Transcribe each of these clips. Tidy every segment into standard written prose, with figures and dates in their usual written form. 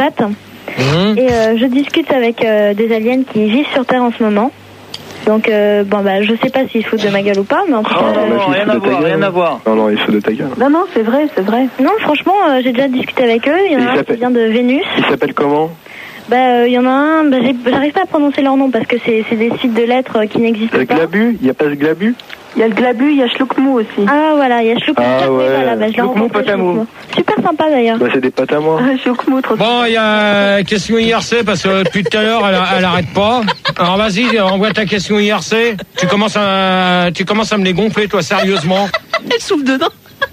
chat. Et je discute avec des aliens qui vivent sur Terre en ce moment. Donc, je sais pas s'ils se foutent de ma gueule ou pas, mais en tout cas... rien à voir. Non, ils se foutent de ta gueule. Non, c'est vrai. Non, franchement, j'ai déjà discuté avec eux. Il y en a un qui vient de Vénus. Il s'appelle comment? Il y en a un, j'arrive pas à prononcer leur nom parce que c'est des sites de lettres qui n'existent pas. Glabu? Il n'y a pas ce Glabu? Il y a le Glabu, il y a Schloukmou aussi. Ah voilà, il y a Schloukmou. Ah ouais. Schloukmou, pote à moi. Super sympa d'ailleurs. C'est des potes à moi. Schloukmou, trop. Bon, il y a question IRC parce que depuis tout à l'heure elle arrête pas. Alors vas-y, envoie ta question IRC. Tu commences à me les gonfler toi sérieusement. Elle souffle dedans.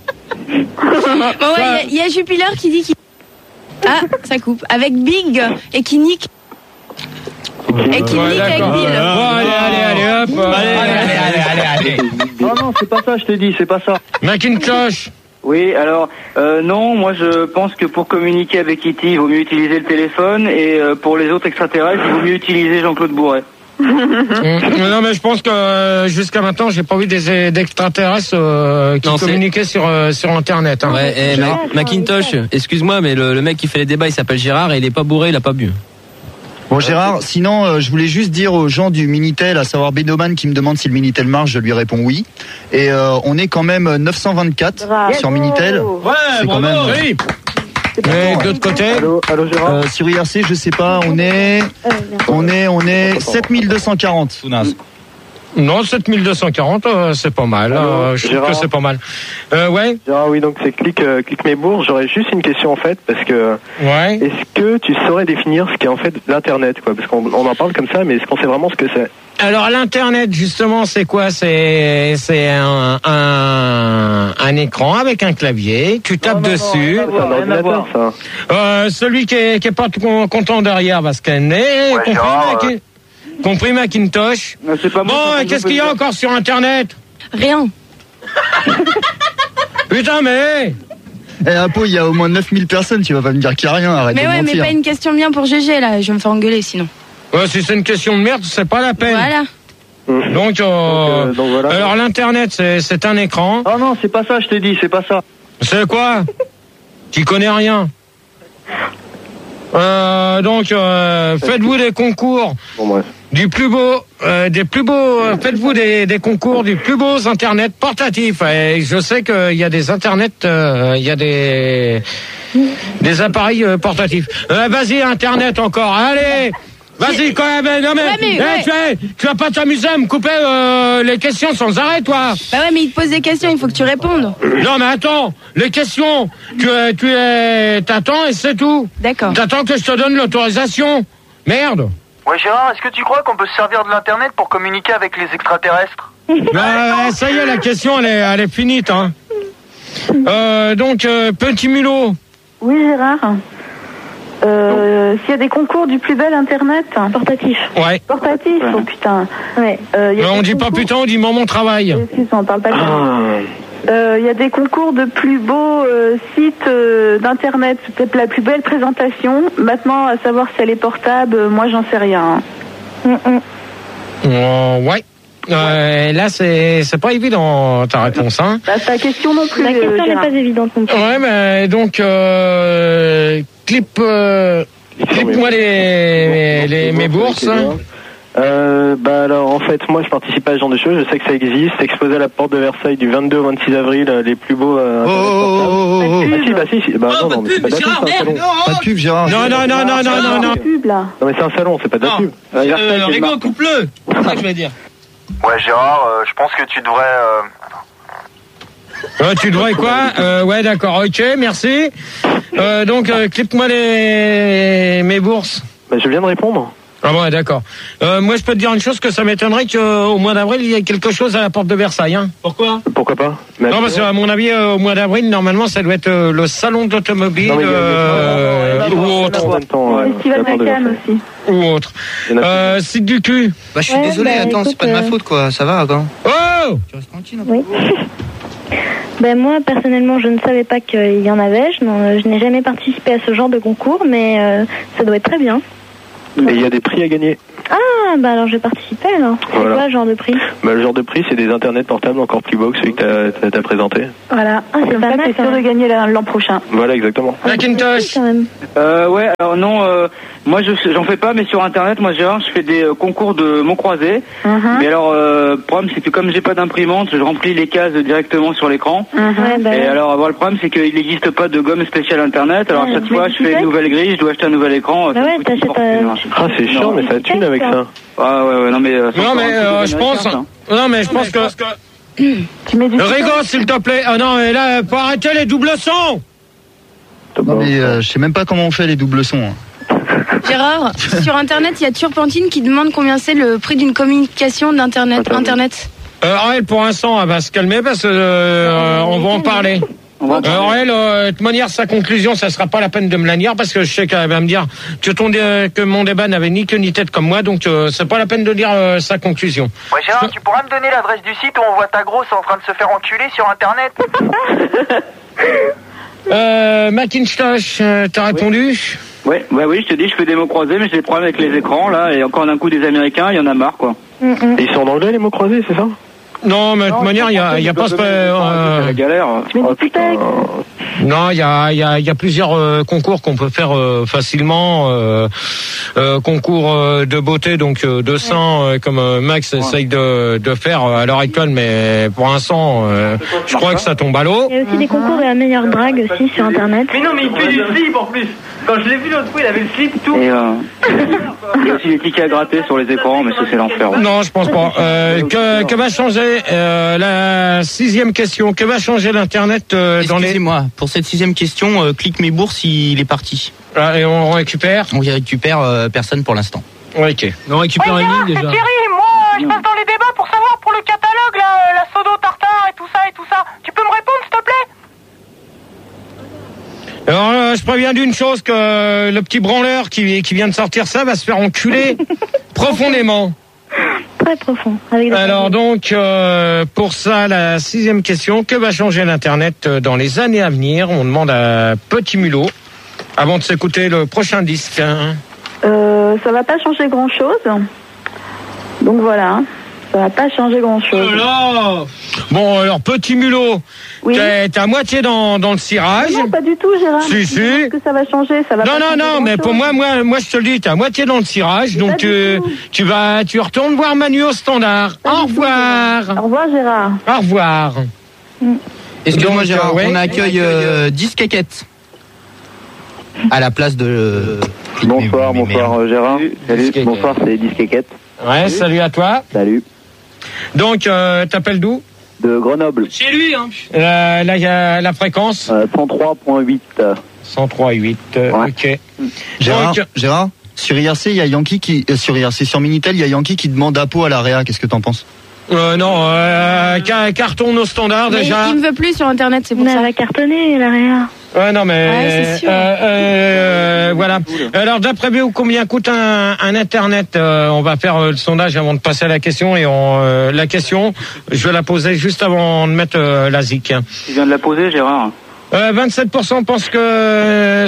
Il y a Jupiler qui dit qu'il... Ah, ça coupe. Avec Big et qui nique. Et qui nique avec Bill. Allez, hop. Allez. Non, c'est pas ça, je te dis, c'est pas ça. Macintosh. Oui, alors, non, moi je pense que pour communiquer avec E.T., il vaut mieux utiliser le téléphone, et pour les autres extraterrestres, il vaut mieux utiliser Jean-Claude Bourret. Non, mais je pense que jusqu'à maintenant, j'ai pas vu d'extraterrestres qui communiquaient sur Internet. Hein. Ouais, Macintosh, excuse-moi, mais le mec qui fait les débats, il s'appelle Gérard et il est pas bourré, il a pas bu. Bon Gérard, sinon je voulais juste dire aux gens du Minitel, à savoir Benoman qui me demande si le Minitel marche, je lui réponds oui. Et on est quand même 924 sur Minitel. Ouais, c'est quand même. Oui. Et de l'autre côté, allô Gérard. sur IRC, je sais pas, on est 7240. Non, 7240, c'est pas mal. Je trouve que c'est pas mal. Ouais. Gérard, oui, donc c'est clique mes bourses. J'aurais juste une question en fait, parce que est-ce que tu saurais définir ce qu'est en fait l'internet, quoi? Parce qu'on en parle comme ça, mais est-ce qu'on sait vraiment ce que c'est? Alors l'internet, justement, c'est quoi? C'est un écran avec un clavier. Tu tapes dessus. C'est un ordinateur, ça. Celui qui est pas content derrière va scanner. Compris Macintosh. Bon, qu'est-ce qu'il y a encore sur Internet? Rien. Putain, mais... Apo, il y a au moins 9000 personnes, tu vas pas me dire qu'il y a rien, arrête de mentir. Mais pas une question bien pour GG, là, je vais me faire engueuler sinon. Si c'est une question de merde, c'est pas la peine. Voilà. Donc voilà. Alors l'Internet, c'est un écran. Oh non, c'est pas ça, je te dis, c'est pas ça. C'est quoi? Tu connais rien. Faites-vous des concours des plus beaux, faites-vous des concours du plus beaux internet portatifs. Et je sais qu'il y a des internets, il y a des appareils portatifs. Vas-y, internet encore, allez. Vas-y, quand même, non mais, tu vas pas t'amuser à me couper les questions sans arrêt, toi. Bah ouais, mais il te pose des questions, il faut que tu répondes. Non mais attends, les questions, t'attends et c'est tout. D'accord. T'attends que je te donne l'autorisation. Merde. Ouais Gérard, est-ce que tu crois qu'on peut se servir de l'internet pour communiquer avec les extraterrestres? Ça y est, la question elle est finie, hein. Petit mulot. Oui Gérard. S'il y a des concours du plus bel internet portatif. Ouais. Portatif, oh putain. Ouais. On dit pas putain, on dit mon travail. Excuse-moi, on parle pas de il y a des concours de plus beaux sites d'internet, peut-être la plus belle présentation. Maintenant, à savoir si elle est portable, moi j'en sais rien. Ouais. Là, c'est pas évident ta réponse, hein. Ta question non plus. La question n'est pas évidente non plus. Ouais, mais donc clip-moi mes bourses. Alors en fait moi je participe pas à ce genre de choses, je sais que ça existe, exposé à la porte de Versailles du 22 au 26 avril, les plus beaux Pas de pub, Gérard. Non. Non mais c'est un salon, c'est pas de la pub. Rigo, coupe-le. C'est ça que je vais dire. Ouais Gérard, je pense que tu devrais... Tu devrais quoi? Ouais d'accord, ok, merci. Clip-moi mes bourses. Je viens de répondre. Ah ouais, d'accord. Moi, je peux te dire une chose, que ça m'étonnerait qu'au mois d'avril, il y ait quelque chose à la porte de Versailles. Hein. Pourquoi? Pourquoi pas? Non, parce qu'à mon avis, au mois d'avril, normalement, ça doit être le salon d'automobile ou autre. Festival de Cannes aussi. Ou autre. Site du cul. Je suis désolé, attends, c'est pas de ma faute, quoi. Ça va, quand? Oh! Tu restes tranquille, oui. Moi, personnellement, je ne savais pas qu'il y en avait. Je n'ai jamais participé à ce genre de concours, mais ça doit être très bien. Et il y a des prix à gagner. Ah, Ah, bah alors je vais participer alors. C'est quoi le genre de prix? Bah, le genre de prix, c'est des internets portables encore plus beaux que celui que t'as présenté. Voilà. Ah, c'est pas mal. T'es sûr de gagner l'an prochain. Voilà, exactement. Macintosh. Ouais, alors non, moi j'en fais pas, mais sur internet, moi Gérard, je fais des concours de mots croisés. Mais alors, le problème c'est que comme j'ai pas d'imprimante, je remplis les cases directement sur l'écran. Et alors, le problème c'est qu'il n'existe pas de gomme spéciale internet. Alors à chaque fois, je fais une nouvelle grille, je dois acheter un nouvel écran. Ah, c'est chiant, mais ça thune avec ça. Ah ouais, non mais. Je pense. Non mais je pense que. Rigo, s'il te plaît. Ah non, mais là, faut arrêter les doubles sons. Non mais je sais même pas comment on fait les doubles sons. Gérard, sur internet, il y a Turpentine qui demande combien c'est le prix d'une communication d'internet. Ariel, pour l'instant, elle va se calmer parce que on va en parler. Ariel, de toute manière, sa conclusion, ça sera pas la peine de me la dire parce que je sais qu'elle va me dire que mon débat n'avait ni queue ni tête comme moi, donc c'est pas la peine de dire sa conclusion. Ouais, Gérard, tu pourras me donner l'adresse du site où on voit ta grosse en train de se faire enculer sur internet? Macintosh, t'as répondu? Oui, je te dis, je fais des mots croisés, mais j'ai des problèmes avec les écrans, là, et encore d'un coup des Américains, il y en a marre, quoi. Et ils sont en anglais, les mots croisés, c'est ça? Non, mais de toute manière, il y a pas la galère. Non, il y a plusieurs concours qu'on peut faire facilement. Concours de beauté, donc de seins, comme Max essaye de faire à l'heure actuelle, mais pour l'instant, je crois que ça tombe à l'eau. Il y a aussi des concours de la meilleure drague aussi sur internet. Mais non, mais il pue du slip en plus. Quand je l'ai vu l'autre fois, il avait le slip tout. Et il y a aussi des tickets à gratter sur les écrans, mais ça c'est l'enfer. Non, je pense pas. Que va changer la 6e question? Que va changer l'internet dans les... Excusez-moi, pour cette 6e question, Clique mes bourses, il est parti. Et on récupère? On y récupère personne pour l'instant. Ok. On récupère une ligne déjà. Thierry, moi, je passe dans les débats pour savoir pour le catalogue, là, la sodo tartare et tout ça. Tu peux me répondre, s'il te plaît? Alors, je préviens d'une chose, que le petit branleur qui vient de sortir ça va se faire enculer profondément. Très profond. Alors donc, pour ça, la 6e question, que va changer l'Internet dans les années à venir? On demande à Petit Mulot, avant de s'écouter le prochain disque. Ça va pas changer grand-chose. Donc voilà. Ça va pas changer grand-chose. Bon, alors, Petit Mulot, t'es à moitié dans le cirage. Non, pas du tout, Gérard. Si. Que ça va changer, ça va pas changer Non, mais pour moi, je te le dis, t'es à moitié dans le cirage, donc tu retournes voir Manu au standard. Au revoir. Au revoir, Gérard. Au revoir. Excuse-moi, Gérard, on accueille Disquequette à la place de... Bonsoir Gérard. Salut, bonsoir, c'est Disquequette. Ouais, salut à toi. Salut. Donc, t'appelles d'où? De Grenoble. Chez lui, hein. Là, il y a la fréquence 103.8. 103.8, ok. Gérard, sur IRC, il y a Yankee qui... sur IRC, sur Minitel, il y a Yankee qui demande Apo à la Réa. Qu'est-ce que t'en penses? Non, carton au standard déjà. Il ne veut plus sur internet, c'est pour ça. Elle va cartonner, la Réa. Ouais, non, mais c'est sûr. voilà. Alors, d'après vous, combien coûte un internet? On va faire le sondage avant de passer à la question, et la question, je vais la poser juste avant de mettre la ZIC. Tu viens de la poser, Gérard? 27% pensent que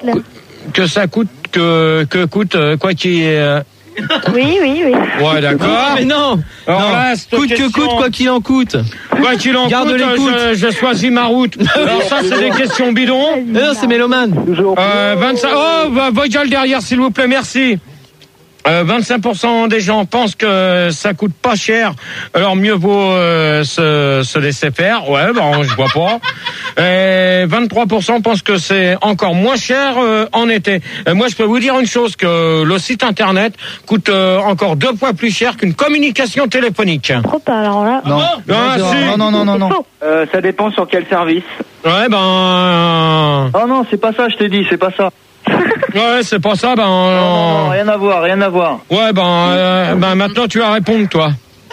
ça coûte quoi qu'il y Oui. Ouais, d'accord. Mais non. Alors là, coûte que coûte, quoi qu'il en coûte. Quoi qu'il en Garde coûte, je choisis ma route. Alors ça, c'est des questions bidons. Non, c'est mélomane. 25. Oh, Voyage derrière, s'il vous plaît, merci. 25% des gens pensent que ça coûte pas cher, alors mieux vaut se laisser faire. Ouais, je vois pas. Et 23% pensent que c'est encore moins cher en été. Et moi, je peux vous dire une chose, que le site internet coûte encore 2 fois plus cher qu'une communication téléphonique. Trop pas, alors là. Non. Non. Ça dépend sur quel service. Ouais, Oh non, c'est pas ça, je te dis, c'est pas ça. Ouais, c'est pas ça, Non, rien à voir. Ouais, maintenant tu vas répondre, toi.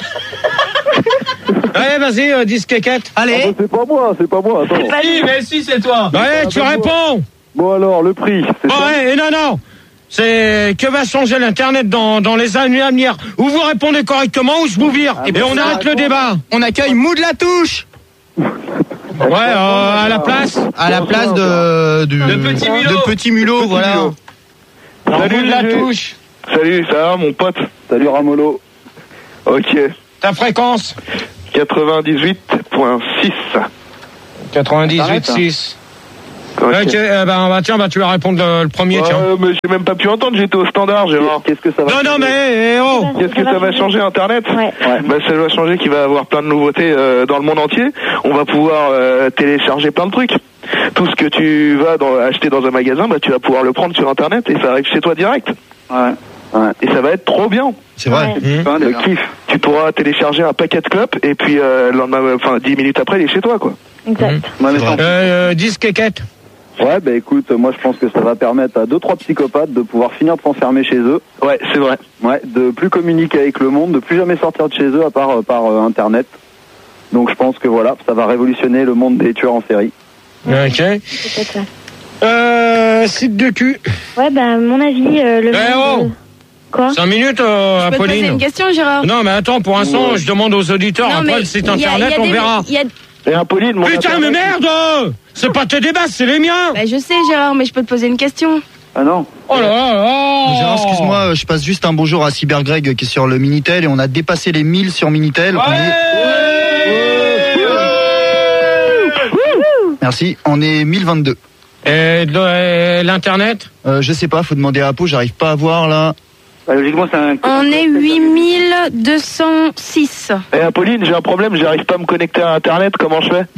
Allez, vas-y, Disquequette. Allez. C'est pas moi, attends. Si, c'est toi. Ouais, tu réponds. Bon alors, le prix, c'est ça. Ouais, non. C'est que va changer l'Internet dans les années à venir. Ou vous répondez correctement, ou je vous vire. Et on arrête le débat. On accueille Mou de la Touche. Ouais, à la place de Petit Mulot. Salut de la Touche. Salut, ça va mon pote? Salut Ramolo. Ok. Ta fréquence? 98.6. 98.6. Ok, tiens, tu vas répondre le premier, tiens. Mais j'ai même pas pu entendre, j'étais au standard, Gérard. Qu'est-ce que ça va Non, mais, Qu'est-ce que ça va changer Internet? Ouais. Ça va changer qu'il va y avoir plein de nouveautés dans le monde entier. On va pouvoir télécharger plein de trucs. Tout ce que tu vas acheter dans un magasin, tu vas pouvoir le prendre sur Internet et ça arrive chez toi direct. Ouais. Et ça va être trop bien. C'est vrai. Le kiff. Tu pourras télécharger un paquet de clopes et puis 10 minutes après, il est chez toi, quoi. Exact. Disque quéquette. Ouais, écoute, moi je pense que ça va permettre à 2-3 psychopathes de pouvoir finir de s'enfermer chez eux. Ouais, c'est vrai. Ouais, de plus communiquer avec le monde, de plus jamais sortir de chez eux à part par Internet. Donc je pense que voilà, ça va révolutionner le monde des tueurs en série. Ok. C'est ça. Site de cul. Ouais, mon avis, Quoi? 5 minutes, Je peux te Apolline. poser une question, Gérard? Non, mais attends, pour l'instant, je demande aux auditeurs, Non, après mais le site y a internet, on verra. Et Apolline, mon Putain, mais merde! C'est pas tes débats, c'est les miens! Je sais, Gérard, mais je peux te poser une question. Ah non. Oh là là! Gérard, excuse-moi, je passe juste un bonjour à Cybergreg qui est sur le Minitel et on a dépassé les 1000 sur Minitel. Merci, on est 1022. Et l'internet? Je sais pas, faut demander à Apo, j'arrive pas à voir là. Logiquement, c'est un... On est 8206. Et Apolline, j'ai un problème, j'arrive pas à me connecter à Internet, comment je fais?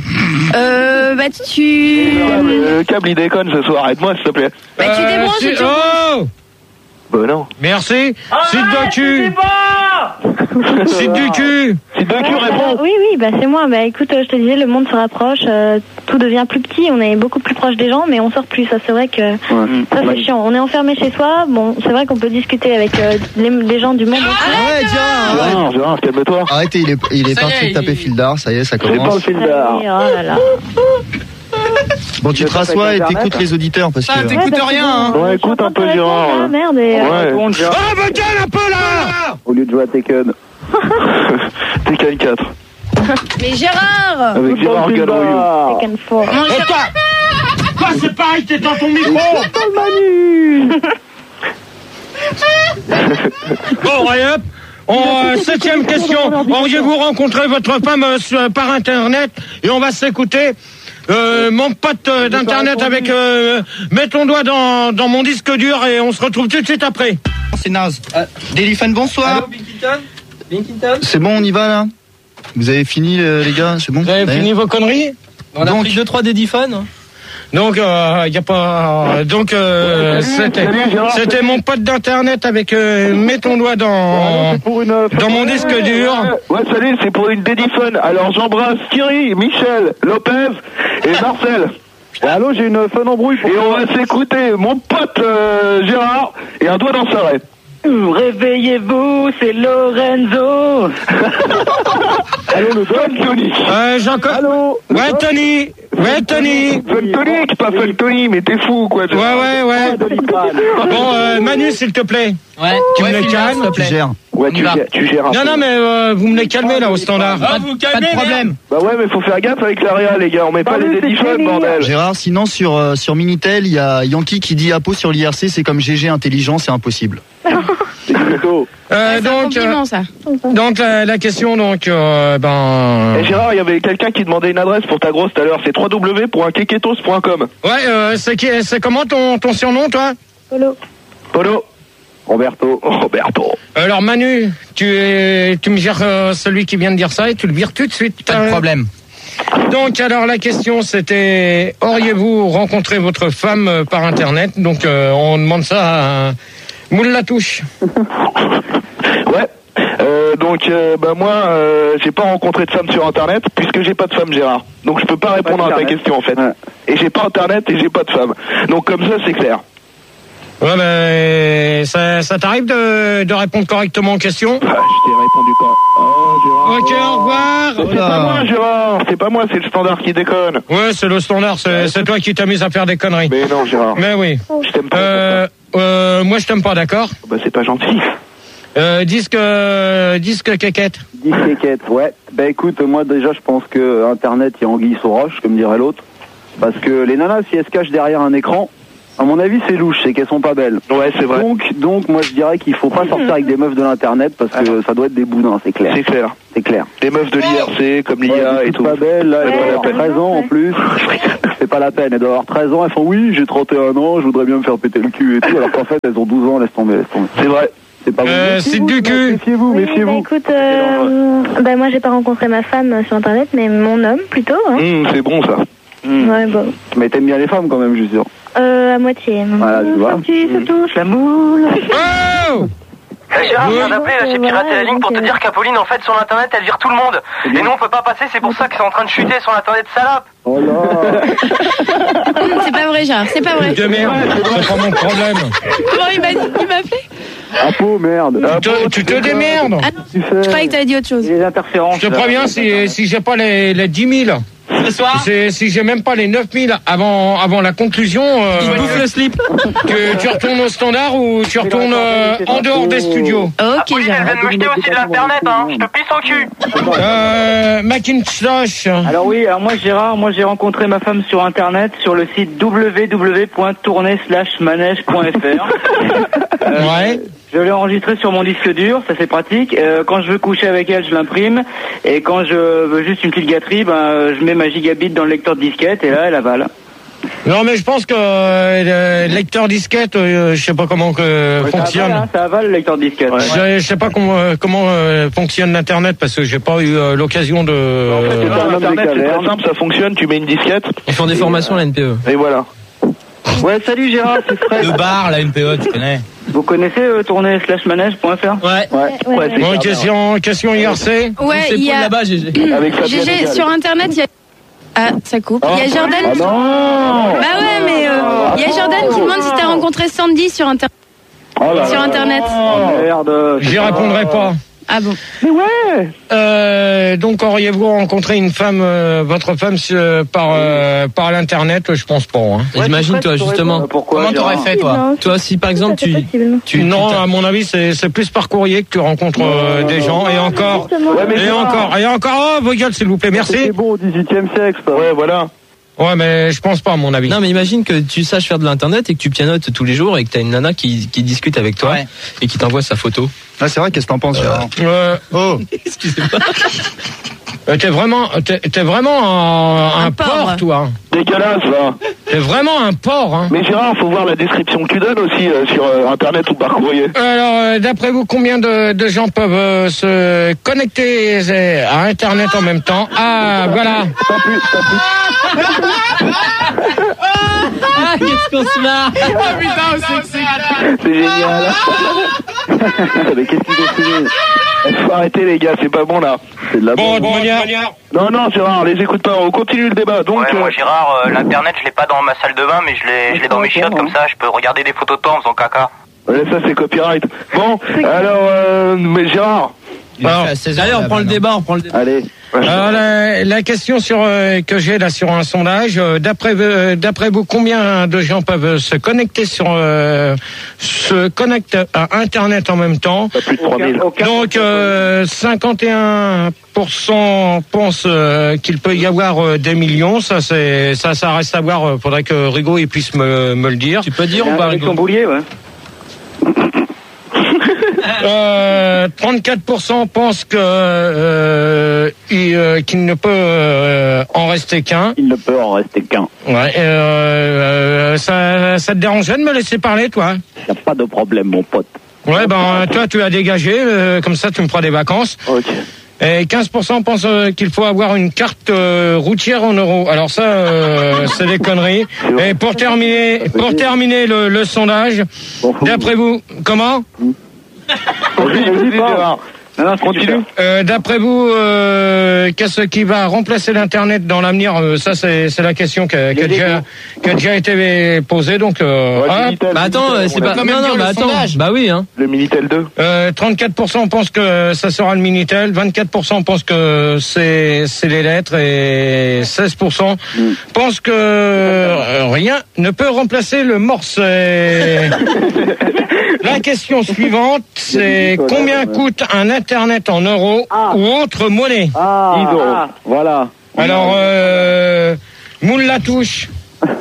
Le câble il déconne ce soir, aide-moi s'il te plaît. Tu débranches et tu... Oh! Non. Merci. Site de cul. Site du cul. Site de cul, réponds. Oui, c'est moi. Écoute, je te disais, le monde se rapproche, tout devient plus petit, on est beaucoup plus proche des gens, mais on sort plus. Ça, c'est vrai que ça, c'est chiant. On est enfermé chez soi. Bon, c'est vrai qu'on peut discuter avec les gens du monde. Gérard, calme-toi. Arrêtez, il est parti taper Fildar, ça y est, ça commence. C'est pas le Fildar. Oh là là. Bon, tu te rassois et t'écoutes les auditeurs parce que... T'écoutes rien, hein. Ouais, écoute un peu Gérard. Merde. Oh, ma gueule un peu là! Au lieu de jouer à Tekken. Tekken 4. Mais Gérard! Avec Gérard Galloyou. Tekken 4. Quoi, c'est pareil, t'es dans ton micro! Bon, allez hop. 7e question. Auriez-vous rencontré votre femme par Internet? Et on va s'écouter. Mon pote d'Internet avec mets ton doigt dans mon disque dur et on se retrouve tout de suite après. C'est naze. Déliphone, bonsoir. Binkington. C'est bon, on y va là? Vous avez fini les gars, c'est bon? Vous avez fini vos conneries? On a pris 2-3 Dédiphones. Donc, y a pas. Donc, c'était mon pote d'internet avec mets ton doigt dans mon disque dur. Ouais, salut, c'est pour une Dédiphone. Alors j'embrasse Thierry, Michel, Lopez et Marcel. Allô, j'ai une fun embrouille pour et on va s'écouter mon pote Gérard et un doigt dans sa raie. Réveillez-vous, c'est Lorenzo. Allô, le Tony. Allô. Ouais, Tony. Tony, pas Fun Tony, mais t'es fou, quoi. Ouais. Bon, Manu, s'il te plaît. Ouais. Tu me les calmes. Tu gères. Ouais, tu gères un peu. Non, mais vous me les calmez là au standard. Pas de problème. Bah ouais, mais faut faire gaffe avec la réa, les gars. On met pas les Dédiphones, bordel. Gérard, sinon sur Minitel, il y a Yankee qui dit Apo sur l'IRC, c'est comme GG intelligent, c'est impossible. C'est plutôt. C'est un compliment, ça. Donc la question, Et Gérard, il y avait quelqu'un qui demandait une adresse pour ta grosse tout à l'heure. C'est www.keketos.com. Ouais, c'est comment ton surnom, toi? Polo. Roberto. Alors Manu, tu me gères celui qui vient de dire ça et tu le vires tout de suite. Pas de problème. Donc alors la question c'était auriez-vous rencontré votre femme par internet? Donc on demande ça à Moule la touche. Ouais. Moi j'ai pas rencontré de femme sur internet puisque j'ai pas de femme, Gérard. Donc je peux pas répondre à ta question en fait. Ouais. Et j'ai pas internet et j'ai pas de femme. Donc comme ça c'est clair. Ouais, mais ça t'arrive de répondre correctement aux questions? Je t'ai répondu quoi? Gérard. Ok, au revoir. C'est pas moi, Gérard. C'est pas moi, c'est le standard qui déconne. Ouais, c'est le standard. C'est toi qui t'amuses à faire des conneries. Mais non, Gérard. Mais oui. Je t'aime pas. Moi, je t'aime pas, d'accord? Bah, c'est pas gentil. Disque quéquette. Disque quéquette, ouais. Bah écoute, moi déjà, je pense que Internet, il y a anguille sous roche, comme dirait l'autre. Parce que les nanas, si elles se cachent derrière un écran, À mon avis, c'est louche, c'est qu'elles sont pas belles. Ouais, c'est vrai. Donc moi je dirais qu'il faut pas sortir avec des meufs de l'internet parce que ça doit être des boudins, c'est clair. C'est clair. Des meufs de l'IRC comme l'IA et tout. Pas belles, là, elles doivent avoir 13 ans en plus. C'est pas la peine, elles doivent avoir 13 ans, elles font oui, j'ai 31 ans, je voudrais bien me faire péter le cul et tout, alors qu'en fait elles ont 12 ans, laisse tomber. C'est vrai. C'est pas c'est du cul. Méfiez-vous. Écoute, moi j'ai pas rencontré ma femme sur internet, mais mon homme plutôt. Hein. C'est bon ça. Ouais, bon. Mais t'aimes bien les femmes quand même, je suis sûr. À moitié. Voilà, tu vois. Se touche la moule. Oh Gérard, je viens d'appeler, là, j'ai piraté la ligne pour te dire qu'Apolline, en fait, sur l'internet, elle vire tout le monde. Et nous, on peut pas passer, c'est pour ça que c'est en train de chuter sur l'internet, salope. Oh là. C'est pas vrai, Gérard, c'est pas vrai. De merde, c'est pas mon problème. Comment il m'a appelé Apo, merde. Tu te démerdes. Ah, je croyais que t'avais dit autre chose. Les interférences. Je te préviens, si j'ai pas les 10 000, si j'ai même pas les 9 000 avant la conclusion, Il bouffe le slip. que tu retournes au standard ou tu retournes en dehors des studios. Ok, Elle vient de me jeter aussi de l'internet, hein. Je te pisse au cul. Macintosh. Alors oui, alors moi Gérard, j'ai rencontré ma femme sur internet sur le site www.tourner/manège.fr. Ouais. Je l'ai enregistré sur mon disque dur, ça c'est pratique. Quand je veux coucher avec elle, je l'imprime. Et quand je veux juste une petite gâterie, je mets ma gigabit dans le lecteur de disquette et là elle avale. Non, mais je pense que le lecteur disquette, je sais pas comment fonctionne. Ça avale le lecteur de disquette. Je sais pas comment fonctionne l'internet parce que j'ai pas eu l'occasion de. En fait, Internet, c'est très simple, ça fonctionne. Tu mets une disquette. Ils font des formations à la NPE. Et voilà. Ouais, salut Gérard, c'est Fred. Le bar, la NPE, tu connais. Vous connaissez tourner/manège.fr? Ouais. Question IRC. Ouais, il y a. Là-bas, GG. GG, sur internet, il y a. Ah, ça coupe. Il y a Jordan. Ah non. Bah ouais, mais il y a Jordan qui demande si t'as rencontré Sandy sur internet. Sur internet. Merde. J'y répondrai pas. Ah bon. Mais ouais. Donc auriez-vous rencontré une femme, votre femme par l'internet? Je pense pas. Hein. Imagine toi justement. Comment t'aurais fait toi? Toi, si par exemple non, à mon avis, c'est plus par courrier que tu rencontres des gens et encore. Oh, vos gueules, s'il vous plaît, merci. C'est beau au 18e siècle. Ça. Ouais, voilà. Ouais, mais je pense pas, à mon avis. Non, mais imagine que tu saches faire de l'internet et que tu pianotes tous les jours et que t'as une nana qui discute avec toi et qui t'envoie sa photo. Ah, c'est vrai, qu'est-ce que t'en penses, Gérard? Oh. Excusez-moi. T'es vraiment un porc, toi. Dégueulasse, là. T'es vraiment un porc, hein. Mais Gérard, faut voir la description que tu donnes aussi sur internet ou par courrier. Alors, d'après vous, combien de gens peuvent se connecter à internet en même temps? Ah, voilà. Pas plus. Ah, qu'est-ce qu'on se marre. Oh putain, C'est génial. Mais qu'est-ce qu'il décide? Il faut arrêter les gars, c'est pas bon là. C'est de la Bon, de bonne. manière. Non, Gérard, les écoute pas, on continue le débat. Donc, Ouais, moi Gérard, l'internet je l'ai pas dans ma salle de bain, mais je l'ai dans mes chiottes comme ça, je peux regarder des photos de toi en faisant caca. Ouais, ça c'est copyright. Bon, alors, mais Gérard. D'ailleurs, on prend le débat. Allez. Alors, la question que j'ai là sur un sondage, d'après vous, combien de gens peuvent se connecter se connectent à internet en même temps? Pas plus de 3000. Donc 51% pensent qu'il peut y avoir des millions. Ça reste à voir. Faudrait que Rigaud il puisse me le dire. Tu peux dire ou pas, Rigaud? Son boulier, ouais. 34% pensent qu'il ne peut en rester qu'un. Il ne peut en rester qu'un. Ouais. Ça te dérangerait de me laisser parler, toi? Il n'y a pas de problème, mon pote. Ouais, toi, tu as dégagé. Comme ça, tu me feras des vacances. Ok. Et 15% pensent qu'il faut avoir une carte routière en euros. Alors ça, c'est des conneries. Et pour terminer le sondage, d'après vous, comment? Vas-y, pas. Non, continue. D'après vous, qu'est-ce qui va remplacer l'internet dans l'avenir? Ça, c'est la question qui a déjà été posée. Donc, attends, c'est pas. Non, attends. Bah oui, hein. Le Minitel 2. 34% pensent que ça sera le Minitel, 24% pensent que c'est les lettres et 16% pensent que rien ne peut remplacer le Morse. La question suivante, c'est combien coûte un internet en euros ou autre monnaie? 10 euros. Voilà. Alors, moule la touche.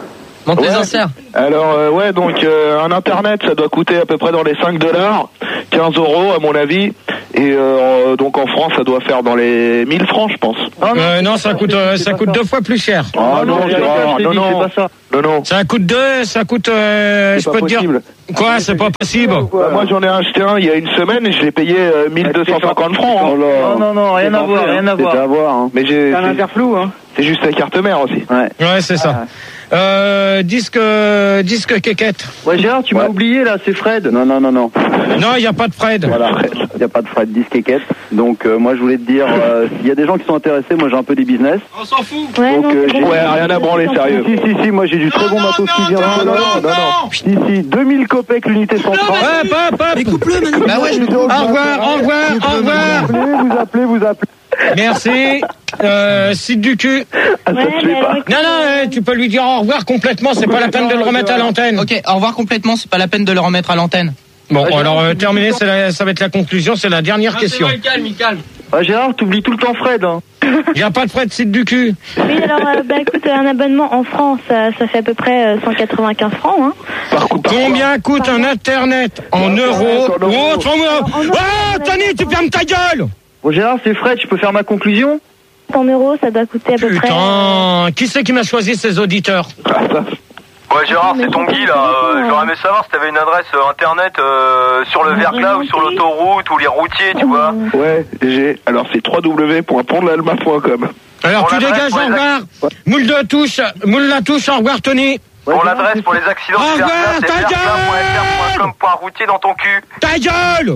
Monte les inserts. Alors, donc, un internet, ça doit coûter à peu près dans les $5, 15 € à mon avis. Et donc en France, ça doit faire dans les 1000 francs, je pense. Non, ça coûte 2 fois plus cher. Ah non, c'est pas ça. Non. Ça coûte, je peux te dire. Quoi, c'est pas possible. Moi, j'en ai acheté un il y a une semaine et je l'ai payé 1250 francs. Non, rien à voir. Mais c'est un interflou, hein. C'est juste la carte mère aussi. Ouais, c'est ça. Disque quéquette. Ouais, Gérard, tu m'as oublié là, c'est Fred. Non. Non, il n'y a pas de Fred. Voilà, il n'y a pas de Fred, disque quéquette. Donc, moi, je voulais te dire, s'il y a des gens qui sont intéressés, moi, j'ai un peu des business. On s'en fout. Donc, rien à branler, sérieux. Si, moi, j'ai du très bon matos qui vient de là. Non. Si, 2000 copecs l'unité centrale. Mais coupe-le maintenant. Bah ouais, je le Au revoir. Vous appelez. Merci. Site du cul. Non, tu peux lui dire au revoir complètement, c'est pas la peine de le remettre à l'antenne. Ok, au revoir complètement, c'est pas la peine de le remettre à l'antenne. Bon, alors terminé, ça va être la conclusion, c'est la dernière question. Calme. Gérard, t'oublies tout le temps Fred. Il n'y a pas de Fred, site du cul. Oui, alors, écoute, un abonnement en France, ça fait à peu près 195 francs. Hein. Combien coûte un internet en euros ou autrement? Oh, Tony, tu fermes ta gueule! Bon, Gérard, c'est Fred, je peux faire ma conclusion? En euros, ça doit coûter à peu près... Putain, qui c'est qui m'a choisi ces auditeurs? Ouais, Gérard, c'est ton Guy, là. J'aurais aimé savoir si t'avais une adresse internet sur le verglas ou sur l'autoroute ou les routiers, tu vois. Ouais, j'ai. Alors, c'est www.pontdelalma.com. Alors, tu dégages, au revoir. Moule la touche, au revoir, Tony. Bon, l'adresse pour les accidents du verglas, c'est verglas.fr.com.routier dans ton cul. Ta gueule!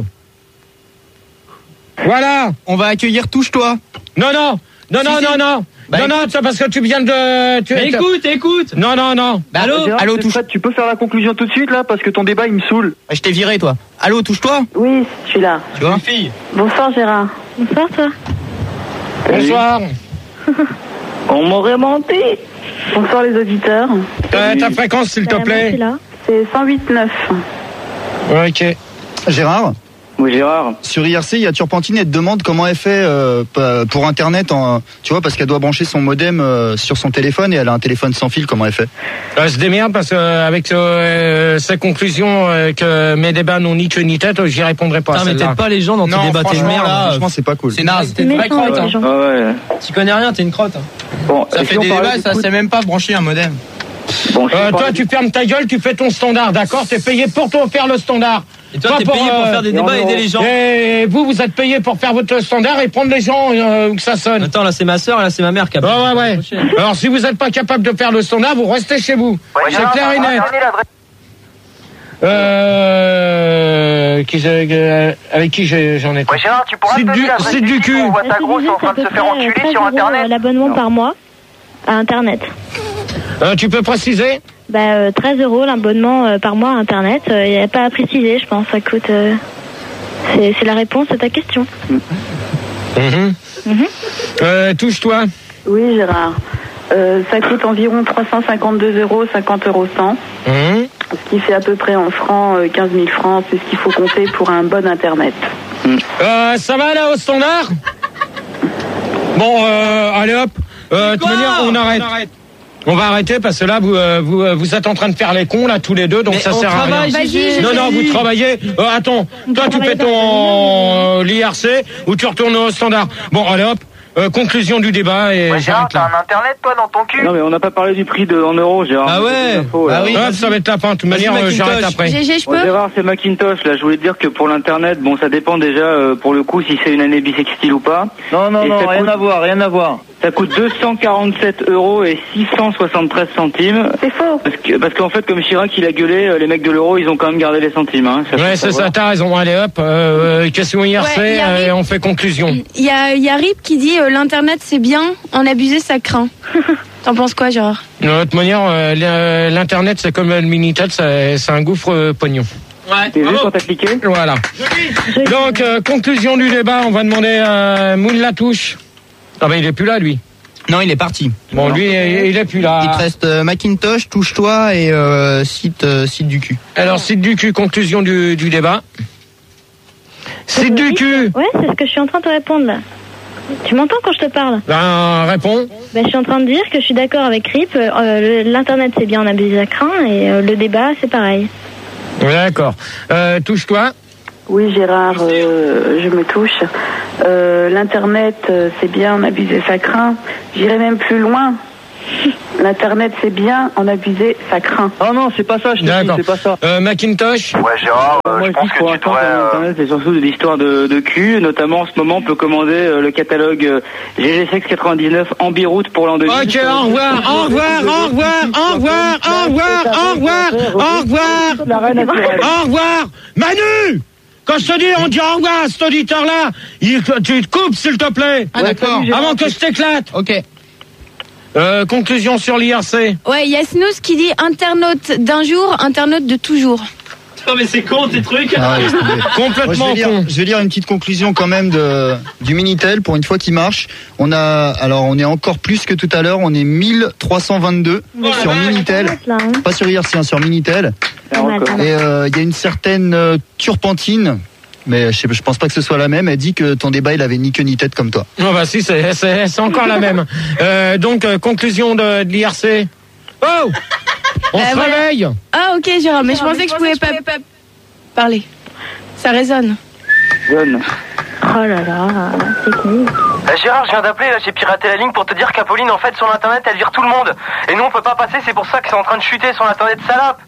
Voilà. On va accueillir Touche-toi. Non. Non, c'est parce que tu viens de... Écoute. Non. Bah, allô, Touche. Tu peux faire la conclusion tout de suite là parce que ton débat il me saoule. Je t'ai viré toi. Allô, Touche-toi. Oui, je suis là. Tu vois une fille. Bonsoir Gérard. Bonsoir, toi. Bonsoir. On m'aurait menti. Bonsoir les auditeurs. Ta fréquence, s'il te plaît. C'est 108.9. Ok. Gérard? Oui, Gérard. Sur IRC, il y a Turpentine, elle te demande comment elle fait pour Internet, tu vois, parce qu'elle doit brancher son modem sur son téléphone et elle a un téléphone sans fil, comment elle fait? Elle se démerde parce qu'avec ces conclusions que mes débats n'ont ni queue ni tête, j'y répondrai pas. Mais t'aides pas les gens dans tes débats, t'es une merde. Franchement, c'est pas cool. C'est naze, t'es une vraie crotte. Tu connais rien, t'es une crotte. Bon, ça fait des débats, ça sait même pas brancher un modem. Bon, toi, tu fermes ta gueule, tu fais ton standard, d'accord? T'es payé pour faire le standard. Et toi, t'es payé pour faire des débats et aider les gens. Et vous êtes payé pour faire votre standard et prendre les gens où que ça sonne. Attends, là, c'est ma soeur et là, c'est ma mère qui a Ouais. Alors, si vous n'êtes pas capable de faire le standard, vous restez chez vous. Ouais, c'est clair et net. Avec qui j'en ai? Ouais, Gérard, tu pourras te donner l'adresse du cul. On voit ta grosse en train de se faire enculer sur Internet. L'abonnement par mois à Internet. Tu peux préciser? 13 € l'abonnement par mois à Internet. Il n'y a pas à préciser, je pense. Ça coûte. C'est la réponse à ta question. Touche-toi. Oui, Gérard. Ça coûte environ 352 €, 50 € 100. Ce qui fait à peu près en francs 15 000 francs. C'est ce qu'il faut compter pour un bon Internet. Ça va là au standard? Bon, allez hop. De toute manière, on arrête. On va arrêter parce que là, vous êtes en train de faire les cons là tous les deux, donc mais ça sert à rien. Non, vous travaillez. Attends, toi tu fais ton l'IRC ou tu retournes au standard. Bon, allez hop. Conclusion du débat et ouais, Gérard, t'as un internet toi dans ton cul? Non mais on n'a pas parlé du prix en euros, Gérard. Ah ouais. Oui. Ça va être la fin. De toute manière, j'arrête après. GG, je peux. Gérard, c'est Macintosh. Là, je voulais te dire que pour l'internet, bon, ça dépend déjà pour le coup si c'est une année bisextile ou pas. Non, rien à voir. Ça coûte 247 € et 673 centimes. C'est faux. Parce qu'en fait, comme Chirac il a gueulé, les mecs de l'euro, ils ont quand même gardé les centimes. Hein. Ouais, c'est ça. T'as raison. Allez hop. Question IRC et on fait conclusion. Il y a Rip qui dit l'internet c'est bien, en abuser ça craint. T'en penses quoi, Gérard? De toute manière, l'internet c'est comme le minitel, c'est un gouffre pognon. Ouais. T'es vu quand t'as cliqué? Voilà. Donc conclusion du débat, on va demander à Moule la touche. Ah il est plus là lui. Non, il est parti. Bon, lui, il est plus là. Il te reste Macintosh, Touche-toi et site du cul. Alors, site du cul, conclusion du débat. Site du cul. Ouais, c'est ce que je suis en train de te répondre là. Tu m'entends quand je te parle? Ben, réponds. Ben, je suis en train de dire que je suis d'accord avec Rip. L'Internet, c'est bien, on abuse à craint, et le débat, c'est pareil. D'accord. Touche-toi. Oui, Gérard, je me touche. L'Internet, c'est bien, en abuser, ça craint. J'irai même plus loin. L'Internet, c'est bien, en abuser, ça craint. Oh non, c'est pas ça, je te dis, c'est pas ça. Macintosh. Ouais, Gérard, moi, je pense que tu devrais... Internet, c'est surtout de l'histoire de cul. Notamment, en ce moment, on peut commander le catalogue GG6 99 en biroute pour l'an 2000. Ok, au revoir, au revoir, au revoir, au revoir, au revoir, au revoir, au revoir, au revoir. Manu! Quand je te dis, on dit au revoir à cet auditeur-là, tu te coupes, s'il te plaît. Ah, d'accord. Avant que je t'éclate. Ok. Conclusion sur l'IRC. Ouais, il y a Snooze qui dit internaute d'un jour, internaute de toujours. Non mais c'est con tes trucs. Complètement con. Je vais lire une petite conclusion quand même du Minitel pour une fois qu'il marche. On est encore plus que tout à l'heure. On est 1322 sur Minitel, pas sur IRC, sur Minitel. Et il y a une certaine Turpentine. Mais je pense pas que ce soit la même. Elle dit que ton débat, il avait ni queue ni tête comme toi. Non, bah si, c'est encore la même. Donc, conclusion de l'IRC. Oh, on se réveille. Ah, ok, Gérard, mais je pensais que je pouvais pas parler. Ça résonne. Oh là là, technique. Gérard, je viens d'appeler, là, j'ai piraté la ligne pour te dire qu'Apolline, en fait, sur l'internet, elle vire tout le monde. Et nous, on peut pas passer, c'est pour ça que c'est en train de chuter sur l'internet, salope.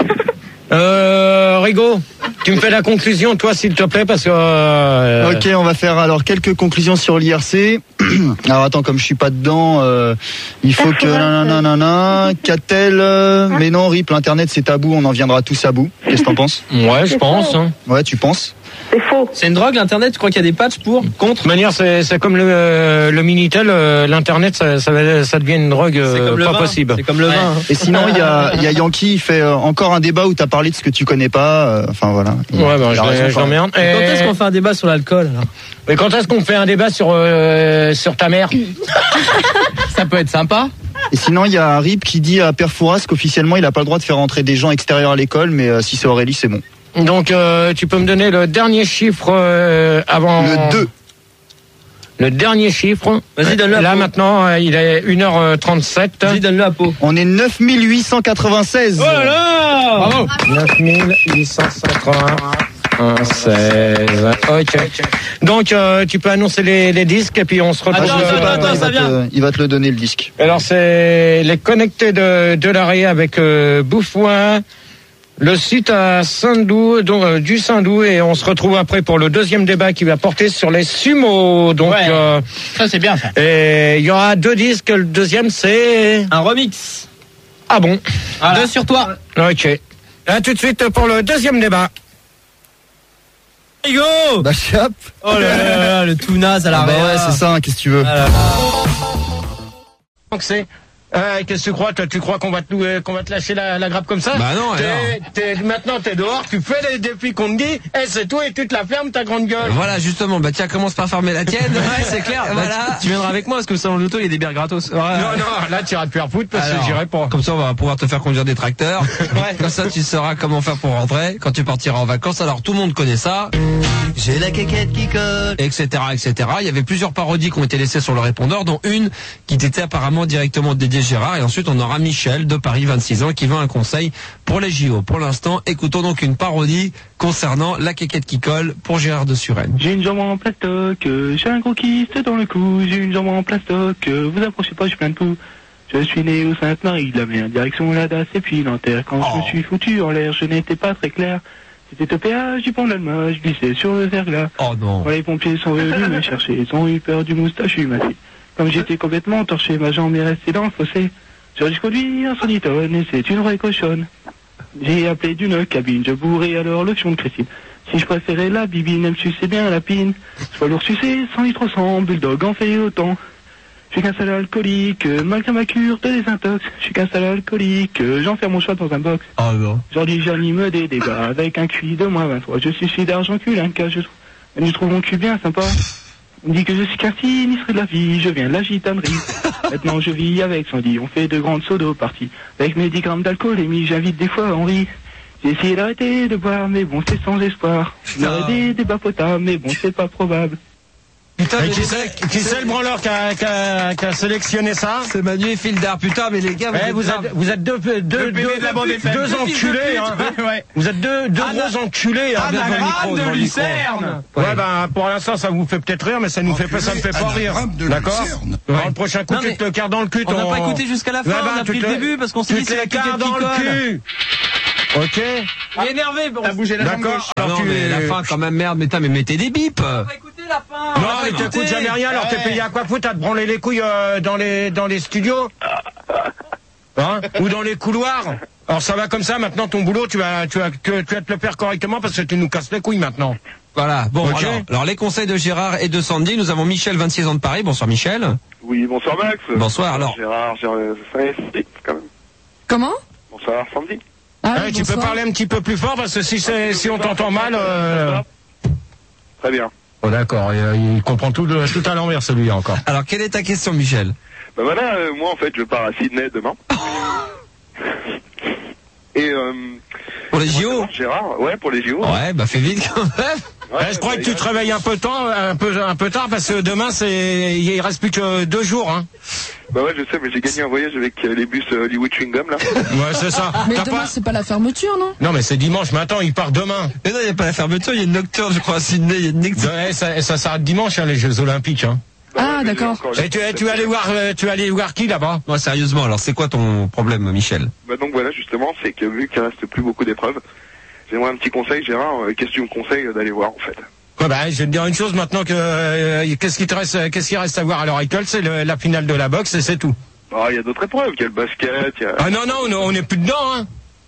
Rigaud, tu me fais la conclusion, toi, s'il te plaît, parce que... Ok, on va faire alors quelques conclusions sur l'IRC. Alors attends, comme je suis pas dedans, il faut que... Qu'a-t-elle mais non, Rip, l'internet c'est tabou, on en viendra tous à bout. Qu'est-ce que t'en penses? Ouais, je pense. Hein. Ouais, tu penses? C'est faux. C'est une drogue l'internet, tu crois qu'il y a des patchs pour? Contre? De toute manière, c'est comme le Minitel, l'internet, ça devient une drogue pas possible. C'est comme le vin. Hein. Et sinon, il y a Yankee, il fait encore un débat où t'as parlé de ce que tu connais pas. Enfin voilà. Ouais, ben je l'emmerde. Quand est-ce qu'on fait un débat sur l'alcool alors? Mais quand est-ce qu'on fait un débat sur ta mère? Ça peut être sympa. Et sinon, il y a Rip qui dit à Père Fouras qu'officiellement, il a pas le droit de faire rentrer des gens extérieurs à l'école, mais si c'est Aurélie, c'est bon. Donc, tu peux me donner le dernier chiffre avant... Le 2. Le dernier chiffre. Vas-y, donne-le à Là, Pau. maintenant, il est 1h37. Vas-y, donne-le à Pau. On est 9896. Oh là là! Bravo! 9896. Ok. Donc, tu peux annoncer les disques et puis on se retrouve... Il va te le donner, le disque. Alors, c'est les connectés de l'Arrêt avec Bouffouin. Le site à Saint-Doux, donc du Saint-Doux, et on se retrouve après pour le deuxième débat qui va porter sur les sumos. Donc ça c'est bien ça. Et il y aura 2 disques. Le deuxième c'est un remix. Ah bon? Voilà. 2 sur toi. Ok. À tout de suite pour le deuxième débat. Yo. Bah chap. Oh là là, le tout naze à la bah ouais, c'est ça, qu'est-ce que tu veux. Donc c'est qu'est-ce que tu crois? Toi, tu crois qu'on va te lâcher la grappe comme ça? Bah non, maintenant t'es dehors, tu fais les défis qu'on te dit, c'est tout, et tu te la fermes ta grande gueule. Voilà, justement, bah tiens, commence par fermer la tienne. Ouais, c'est clair. Voilà. Tu viendras avec moi parce que au salon de l'auto, il y a des bières gratos. Ouais. Non, là tu iras te faire foutre parce que j'irai pas. Comme ça, on va pouvoir te faire conduire des tracteurs. Ouais. Comme ça, tu sauras comment faire pour rentrer quand tu partiras en vacances. Alors, tout le monde connaît ça. J'ai la quéquette qui colle, etc., etc. Il y avait plusieurs parodies qui ont été laissées sur le répondeur, dont une qui était apparemment directement dédiée Gérard. Et ensuite, on aura Michel de Paris, 26 ans, qui veut un conseil pour les JO. Pour l'instant, écoutons donc une parodie concernant la quéquette qui colle pour Gérard de Suresnes. J'ai une jambe en plastoc, j'ai un gros kyste dans le cou, j'ai une jambe en plastoc, vous approchez pas, j'ai plein de poux. Je suis né au Sainte-Marie de la mer, direction la DAS et puis Nanterre. Quand je me suis foutu en l'air, je n'étais pas très clair. C'était au péage du pont de l'Alma, je glissais sur le verglas. Oh non. Les pompiers sont venus me chercher, ils ont eu peur du moustachu, ma fille. Comme j'étais complètement torché, ma jambe est restée dans le fossé. J'aurais dû conduire un sonitone et c'est une vraie cochonne. J'ai appelé d'une cabine, je bourrais alors le fion de Christine. Si je préférais la bibine, elle me suçait bien la pine. Soit lourd sucé, 100 litres au 100, bulldog en fait autant. Je suis qu'un sale alcoolique, malgré ma cure de désintox. Je suis qu'un sale alcoolique, j'enferme mon chat dans un box. Oh non. Aujourd'hui j'anime des débats avec un QI de moins 23. Je suis celui d'argent cul, un cas, je trouve mon cul bien sympa. On me dit que je suis qu'un sinistre de la vie, je viens de la gitanerie. Maintenant je vis avec Sandy, on fait de grandes sodos parties. Avec mes 10 grammes d'alcoolémie, j'invite des fois Henri. J'ai essayé d'arrêter de boire, mais bon c'est sans espoir. J'aurais des débats potables, mais bon c'est pas probable. Putain, Et qui c'est le branleur qui a sélectionné ça? C'est Manu et Filder. Putain, mais les gars, vous êtes deux enculés, hein. Ouais. Vous êtes deux gros enculés, hein. Anagramme de Lucerne. Ouais, ben, pour l'instant, ça vous fait peut-être rire, mais ça me fait pas rire. D'accord? Dans le prochain coup, tu te le carres dans le cul, On n'a pas écouté jusqu'à la fin, on a pris le début parce qu'on s'est dit c'est la carre dans le cul. Ok? Il est énervé, bon. T'as bougé la jambe gauche. Ah non, mais la fin, quand même, merde, mais mettez des bips. On va écouter la fin. Non, mais t'écoutes jamais rien, alors t'es payé à quoi foutre à te branler les couilles dans les studios? Hein? Ou dans les couloirs? Alors ça va comme ça, maintenant ton boulot, tu vas te le faire correctement parce que tu nous casses les couilles maintenant. Voilà, bon, Ok. alors les conseils de Gérard et de Sandy, nous avons Michel, 26 ans de Paris. Bonsoir Michel. Oui, bonsoir Max. Bonsoir, alors. Gérard, Sandy, quand même. Comment? Bonsoir Sandy. Ah, Ouais, tu peux parler un petit peu plus fort parce que si on t'entend mal... Très bien. Oh d'accord, il comprend tout à l'envers celui-là encore. Alors, quelle est ta question, Michel? Ben voilà, moi en fait je pars à Sydney demain. Et pour les JO? Gérard, ouais, pour les JO. Ouais, bah fais vite quand même. Ouais, je crois que tu te réveilles un peu tard parce que demain il reste plus que 2 jours, hein. Bah ouais, je sais, mais j'ai gagné un voyage avec les bus Hollywood Chewing Gum là. Ouais, c'est ça. Mais demain, c'est pas la fermeture, non? Non, mais c'est dimanche. Mais attends, il part demain. Mais non, il n'y a pas la fermeture, il y a une nocturne, je crois, à Sydney. Il y a une nocturne. Ouais, ça s'arrête dimanche, hein, les Jeux Olympiques, hein. Ah, d'accord. Et tu vas aller voir qui là-bas? Non, sérieusement, alors c'est quoi ton problème, Michel? Bah donc voilà, justement, c'est que vu qu'il reste plus beaucoup d'épreuves, j'aimerais un petit conseil, Gérard. Qu'est-ce que tu me conseilles d'aller voir en fait? Ouais, bah, je vais te dire une chose maintenant que qu'est-ce qui reste à voir à l'heure actuelle, c'est la finale de la boxe et c'est tout. Ah, il y a d'autres épreuves, il y a le basket, il y a... Ah non, on est plus dedans, hein.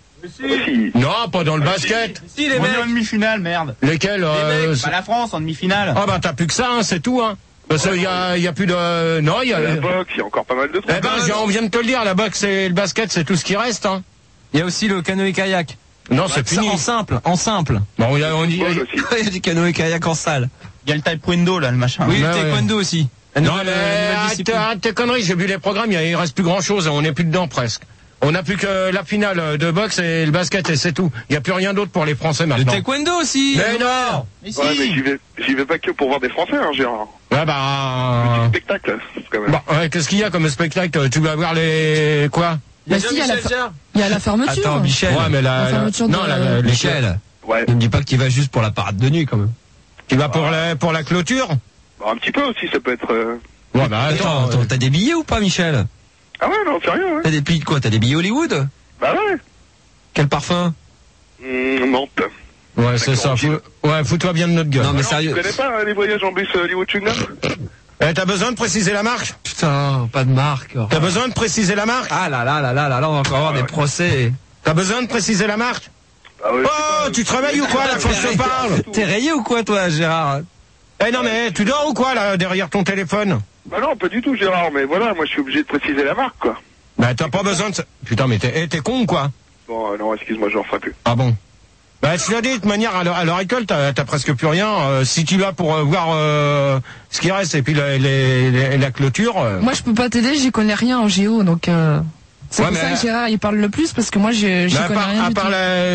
Si. Non, pas dans le basket. Si, les mecs. On est en demi-finale, merde. Lesquels Les mecs, bah la France en demi-finale. Ah bah t'as plus que ça, hein, c'est tout, hein. Parce qu'il y a plus de... Non, il y a... La boxe, il y a encore pas mal de trucs. Eh ben, on vient de te le dire, la boxe et le basket, c'est tout ce qui reste, hein. Il y a aussi le canoë-kayak. Non, c'est fini. En simple. Bon, il y a du canoë-kayak en salle. Il y a le taekwondo, là, le machin. Oui, le taekwondo aussi. Non, arrête tes conneries, j'ai vu les programmes, il reste plus grand chose, on n'est plus dedans presque. On n'a plus que la finale de boxe et le basket et c'est tout. Il n'y a plus rien d'autre pour les Français maintenant. Le taekwondo aussi. Mais non. Mais si. Ouais, mais j'y vais pas que pour voir des Français, hein, Gérard. Ouais, bah... Petit spectacle, quand même. Bah, ouais, qu'est-ce qu'il y a comme spectacle? Tu vas voir les... quoi? Bah si, il y a la fermeture. Attends, Michel. Ouais, mais la fermeture non, Michel. Ouais. Ne me dis pas que tu vas juste pour la parade de nuit, quand même. Tu vas pour la clôture? Bah, un petit peu aussi, ça peut être... Ouais, bah attends, t'as des billets ou pas, Michel? Ah ouais, non, sérieux, ouais. T'as des billets de quoi? T'as des billets Hollywood? Bah ouais. Quel parfum? Nantes. Ouais, c'est ça. Fous-toi bien de notre gueule. Non, mais sérieux. Tu connais pas les voyages en bus Hollywood Chewing Gum? T'as besoin de préciser la marque? Putain, pas de marque. T'as besoin de préciser la marque? Ah là, on va encore avoir des procès. T'as besoin de préciser la marque? Ah ouais, oh, tu te réveilles ou quoi, là, quand je te parle? T'es rayé ou quoi, toi, Gérard? Eh non, mais tu dors ou quoi, là, derrière ton téléphone? Bah non, pas du tout, Gérard, mais voilà, moi je suis obligé de préciser la marque, quoi. Bah t'as pas besoin de ça. Putain, mais t'es con ou quoi? Bon, non, excuse-moi, je ne referai plus. Ah bon? Bah je te l'ai dit, de toute manière, à l'heure actuelle, t'as presque plus rien. Si tu vas pour voir ce qui reste et puis la clôture... Moi, je peux pas t'aider, j'y connais rien en géo, donc... C'est pour ça que Gérard il parle le plus parce que moi j'y connais rien du tout. À part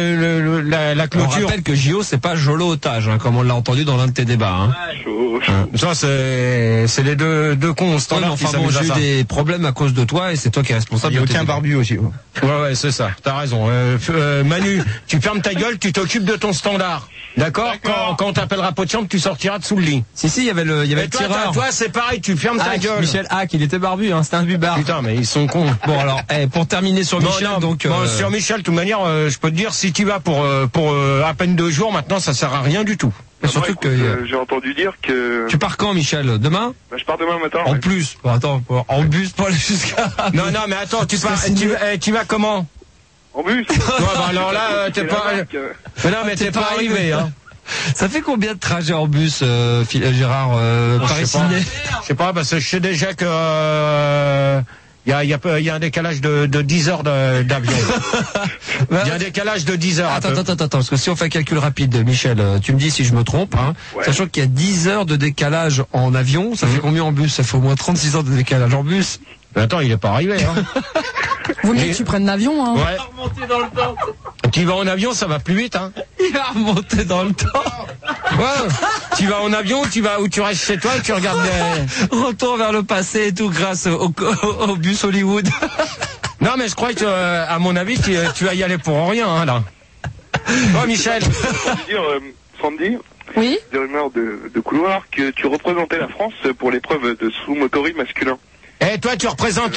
la clôture. On rappelle que JO c'est pas Jolo otage, hein, comme on l'a entendu dans l'un de tes débats. Hein. Ça c'est les deux cons au standard qui s'amusent à ça. J'ai eu des problèmes à cause de toi et c'est toi qui es responsable. Il y a aucun barbu aussi. Ouais, c'est ça. T'as raison. Manu, tu fermes ta gueule, tu t'occupes de ton standard. D'accord. Quand on t'appellera pot de chambre, tu sortiras de sous le lit. Si, il y avait le tireur. Toi, c'est pareil, tu fermes ta gueule. Michel Hack, il était barbu, hein, c'était un bubard. Putain, mais ils sont cons. Bon, alors, pour terminer sur Michel, donc. Sur Michel, de toute manière, je peux te dire, si tu vas pour à peine 2 jours, maintenant, ça sert à rien du tout. Surtout que j'ai entendu dire que. Tu pars quand, Michel? Demain? Bah, je pars demain matin. En plus. Bon, attends, en bus pour aller jusqu'à. Non, mais attends, tu vas comment? En bus. Ouais, bah alors là, t'es pas. Mais non, mais t'es pas arrivé, hein. Ça fait combien de trajets en bus, Gérard, Paris-Sydney? Je sais pas, parce que je sais déjà que il y a un décalage de 10 heures d'avion. Il y a un décalage de 10 heures. Attends, parce que si on fait un calcul rapide, Michel, tu me dis si je me trompe, hein, ouais. Sachant qu'il y a 10 heures de décalage en avion, ça fait combien en bus? Ça fait au moins 36 heures de décalage en bus. Mais attends, il est pas arrivé, hein. Vaut mieux que tu prennes l'avion, hein. Ouais. Il va remonter dans le temps. Tu vas en avion, ça va plus vite, hein. Il va remonter dans le temps. Ouais. Tu vas en avion ou tu restes chez toi et tu regardes Retour vers le passé et tout grâce au bus Hollywood. Non, mais je crois que, à mon avis, tu vas y aller pour rien, hein, là. Oh, Michel. Sandy, oui, des rumeurs de couloir que tu représentais la France pour l'épreuve de sumo-kori masculin. Et toi, tu représentes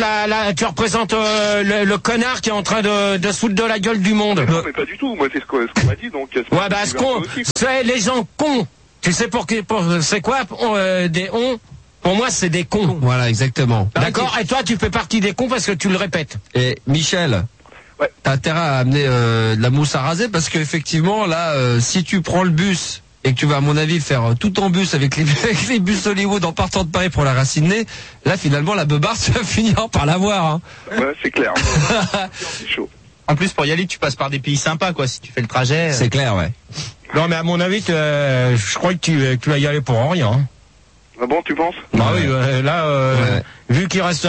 le connard qui est en train de se foutre de la gueule du monde. Non, mais pas du tout. Moi, c'est ce qu'on m'a dit, donc. Ouais, bah, c'est les gens cons. Tu sais c'est quoi, des on? Pour moi, c'est des cons. Voilà, exactement. D'accord? Et toi, tu fais partie des cons parce que tu le répètes. Et Michel. Ouais. T'as intérêt à amener de la mousse à raser parce qu'effectivement là, si tu prends le bus et que tu vas à mon avis faire tout en bus avec les bus Hollywood en partant de Paris pour la Racinée, là finalement la beubarde tu vas finir par l'avoir. Hein. Ouais, c'est clair. C'est chaud. En plus pour y aller tu passes par des pays sympas quoi si tu fais le trajet. C'est clair ouais. Non mais à mon avis, je crois que tu vas y aller pour rien. Hein. Ah bon, tu penses? Bah oui, là, vu qu'il reste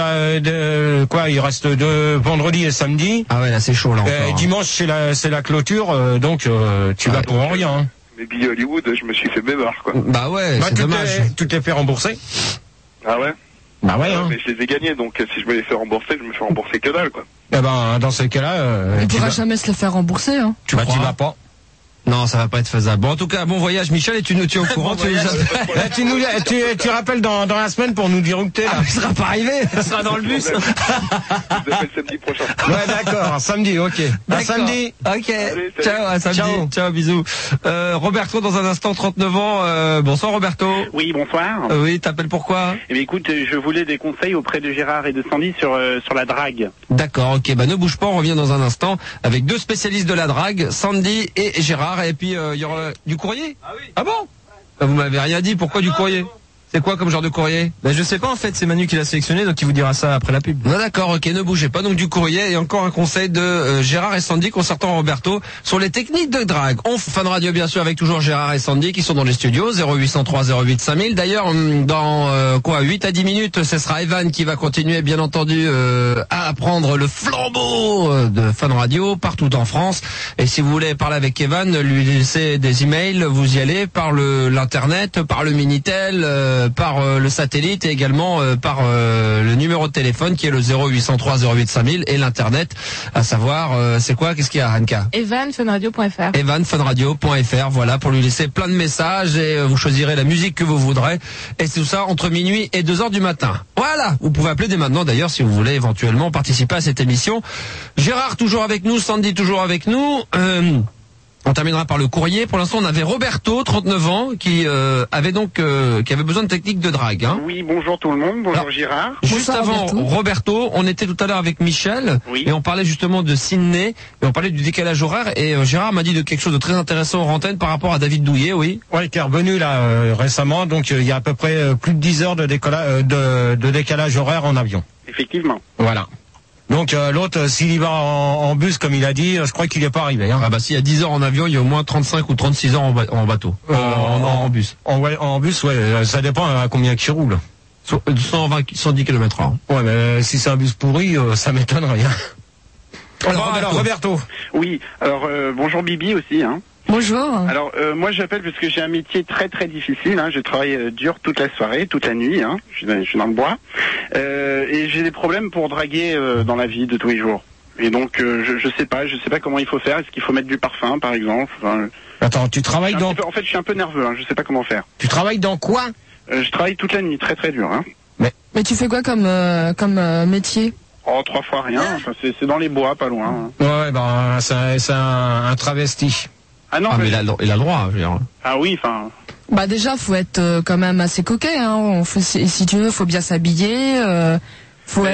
il reste vendredi et samedi. Ah ouais, là c'est chaud là encore. Dimanche c'est la clôture, donc tu vas pour rien. Hein. Mes billets Hollywood, je me suis fait bébard quoi. Bah ouais, c'est dommage. Tu t'es fait rembourser? Ah ouais? Bah ouais. Hein. Mais je les ai gagnés, donc si je me les fais rembourser, je me fais rembourser que dalle quoi. Eh ben dans ces cas-là, on pourra jamais se les faire rembourser. Hein. Tu vas pas. Non, ça va pas être faisable. Bon, en tout cas, bon voyage, Michel, et tu nous tiens au courant. Tu rappelles dans la semaine pour nous dire où t'es, là. Il sera pas arrivé. Il sera dans le bus. Je vous appelle samedi prochain. Ouais, d'accord. Samedi, ok. À samedi. Ok. Allez, ciao, à samedi. Ciao, bisous. Roberto, dans un instant, 39 ans. Bonsoir, Roberto. Oui, bonsoir. Oui, t'appelles pourquoi? Eh bien, écoute, je voulais des conseils auprès de Gérard et de Sandy sur la drague. D'accord, ok. Bah, ne bouge pas, on revient dans un instant avec deux spécialistes de la drague, Sandy et Gérard. Et puis il y aura du courrier. Ah oui. Ah bon? Bah, vous m'avez rien dit. Pourquoi du courrier? C'est quoi comme genre de courrier? Bah je sais pas en fait, c'est Manu qui l'a sélectionné donc il vous dira ça après la pub. Non d'accord, ok, ne bougez pas. Donc du courrier et encore un conseil de Gérard et Sandy concernant Roberto sur les techniques de drague. On Fun Radio bien sûr avec toujours Gérard et Sandy qui sont dans les studios 0803 08 5000. D'ailleurs dans 8 à 10 minutes, ce sera Evan qui va continuer bien entendu à prendre le flambeau de Fun Radio partout en France. Et si vous voulez parler avec Evan, lui laisser des emails, vous y allez par l'internet, par le Minitel, par le satellite et également par le numéro de téléphone qui est le 0803 08 5000 et l'internet, à savoir c'est quoi, qu'est-ce qu'il y a Hanka? evanfunradio.fr. evanfunradio.fr, voilà, pour lui laisser plein de messages et vous choisirez la musique que vous voudrez et c'est tout ça entre minuit et 2h du matin. Voilà, vous pouvez appeler dès maintenant d'ailleurs si vous voulez éventuellement participer à cette émission. Gérard toujours avec nous, Sandy toujours avec nous. On terminera par le courrier. Pour l'instant, on avait Roberto, 39 ans, qui avait besoin de techniques de drague. Hein. Oui, bonjour tout le monde. Bonjour. Alors, Gérard. Juste avant Roberto, on était tout à l'heure avec Michel et on parlait justement de Sydney et on parlait du décalage horaire et Gérard m'a dit de quelque chose de très intéressant en antenne par rapport à David Douillet, oui. Ouais, qui est revenu là récemment. Donc il y a à peu près plus de 10 heures de décalage horaire en avion. Effectivement. Voilà. Donc l'autre, s'il y va en bus, comme il a dit, je crois qu'il n'est pas arrivé. Hein. Ah bah s'il y a 10 heures en avion, il y a au moins 35 ou 36 heures en bateau. En bus. En bus, ouais, ça dépend à combien qu'il roule. 110 km/h. Ouais, mais si c'est un bus pourri, ça m'étonne rien. Alors Roberto. Oui, alors bonjour Bibi aussi. Hein. Bonjour. Alors moi j'appelle parce que j'ai un métier très très difficile. Hein. Je travaille dur toute la soirée, toute la nuit. Hein. Je suis dans le bois et j'ai des problèmes pour draguer dans la vie de tous les jours. Et donc je sais pas comment il faut faire. Est-ce qu'il faut mettre du parfum par exemple? Attends, tu travailles dans... En fait je suis un peu nerveux. Hein. Je sais pas comment faire. Tu travailles dans quoi? Je travaille toute la nuit, très très dur. Hein. Mais tu fais quoi comme métier? Oh, 3 fois rien. Enfin, c'est dans les bois, pas loin. Hein. Ouais, ben c'est un travesti. Ah non, mais il a le droit, je veux dire. Ah oui, enfin. Bah déjà, faut être quand même assez coquet. Hein. Si tu veux, faut bien s'habiller. Faut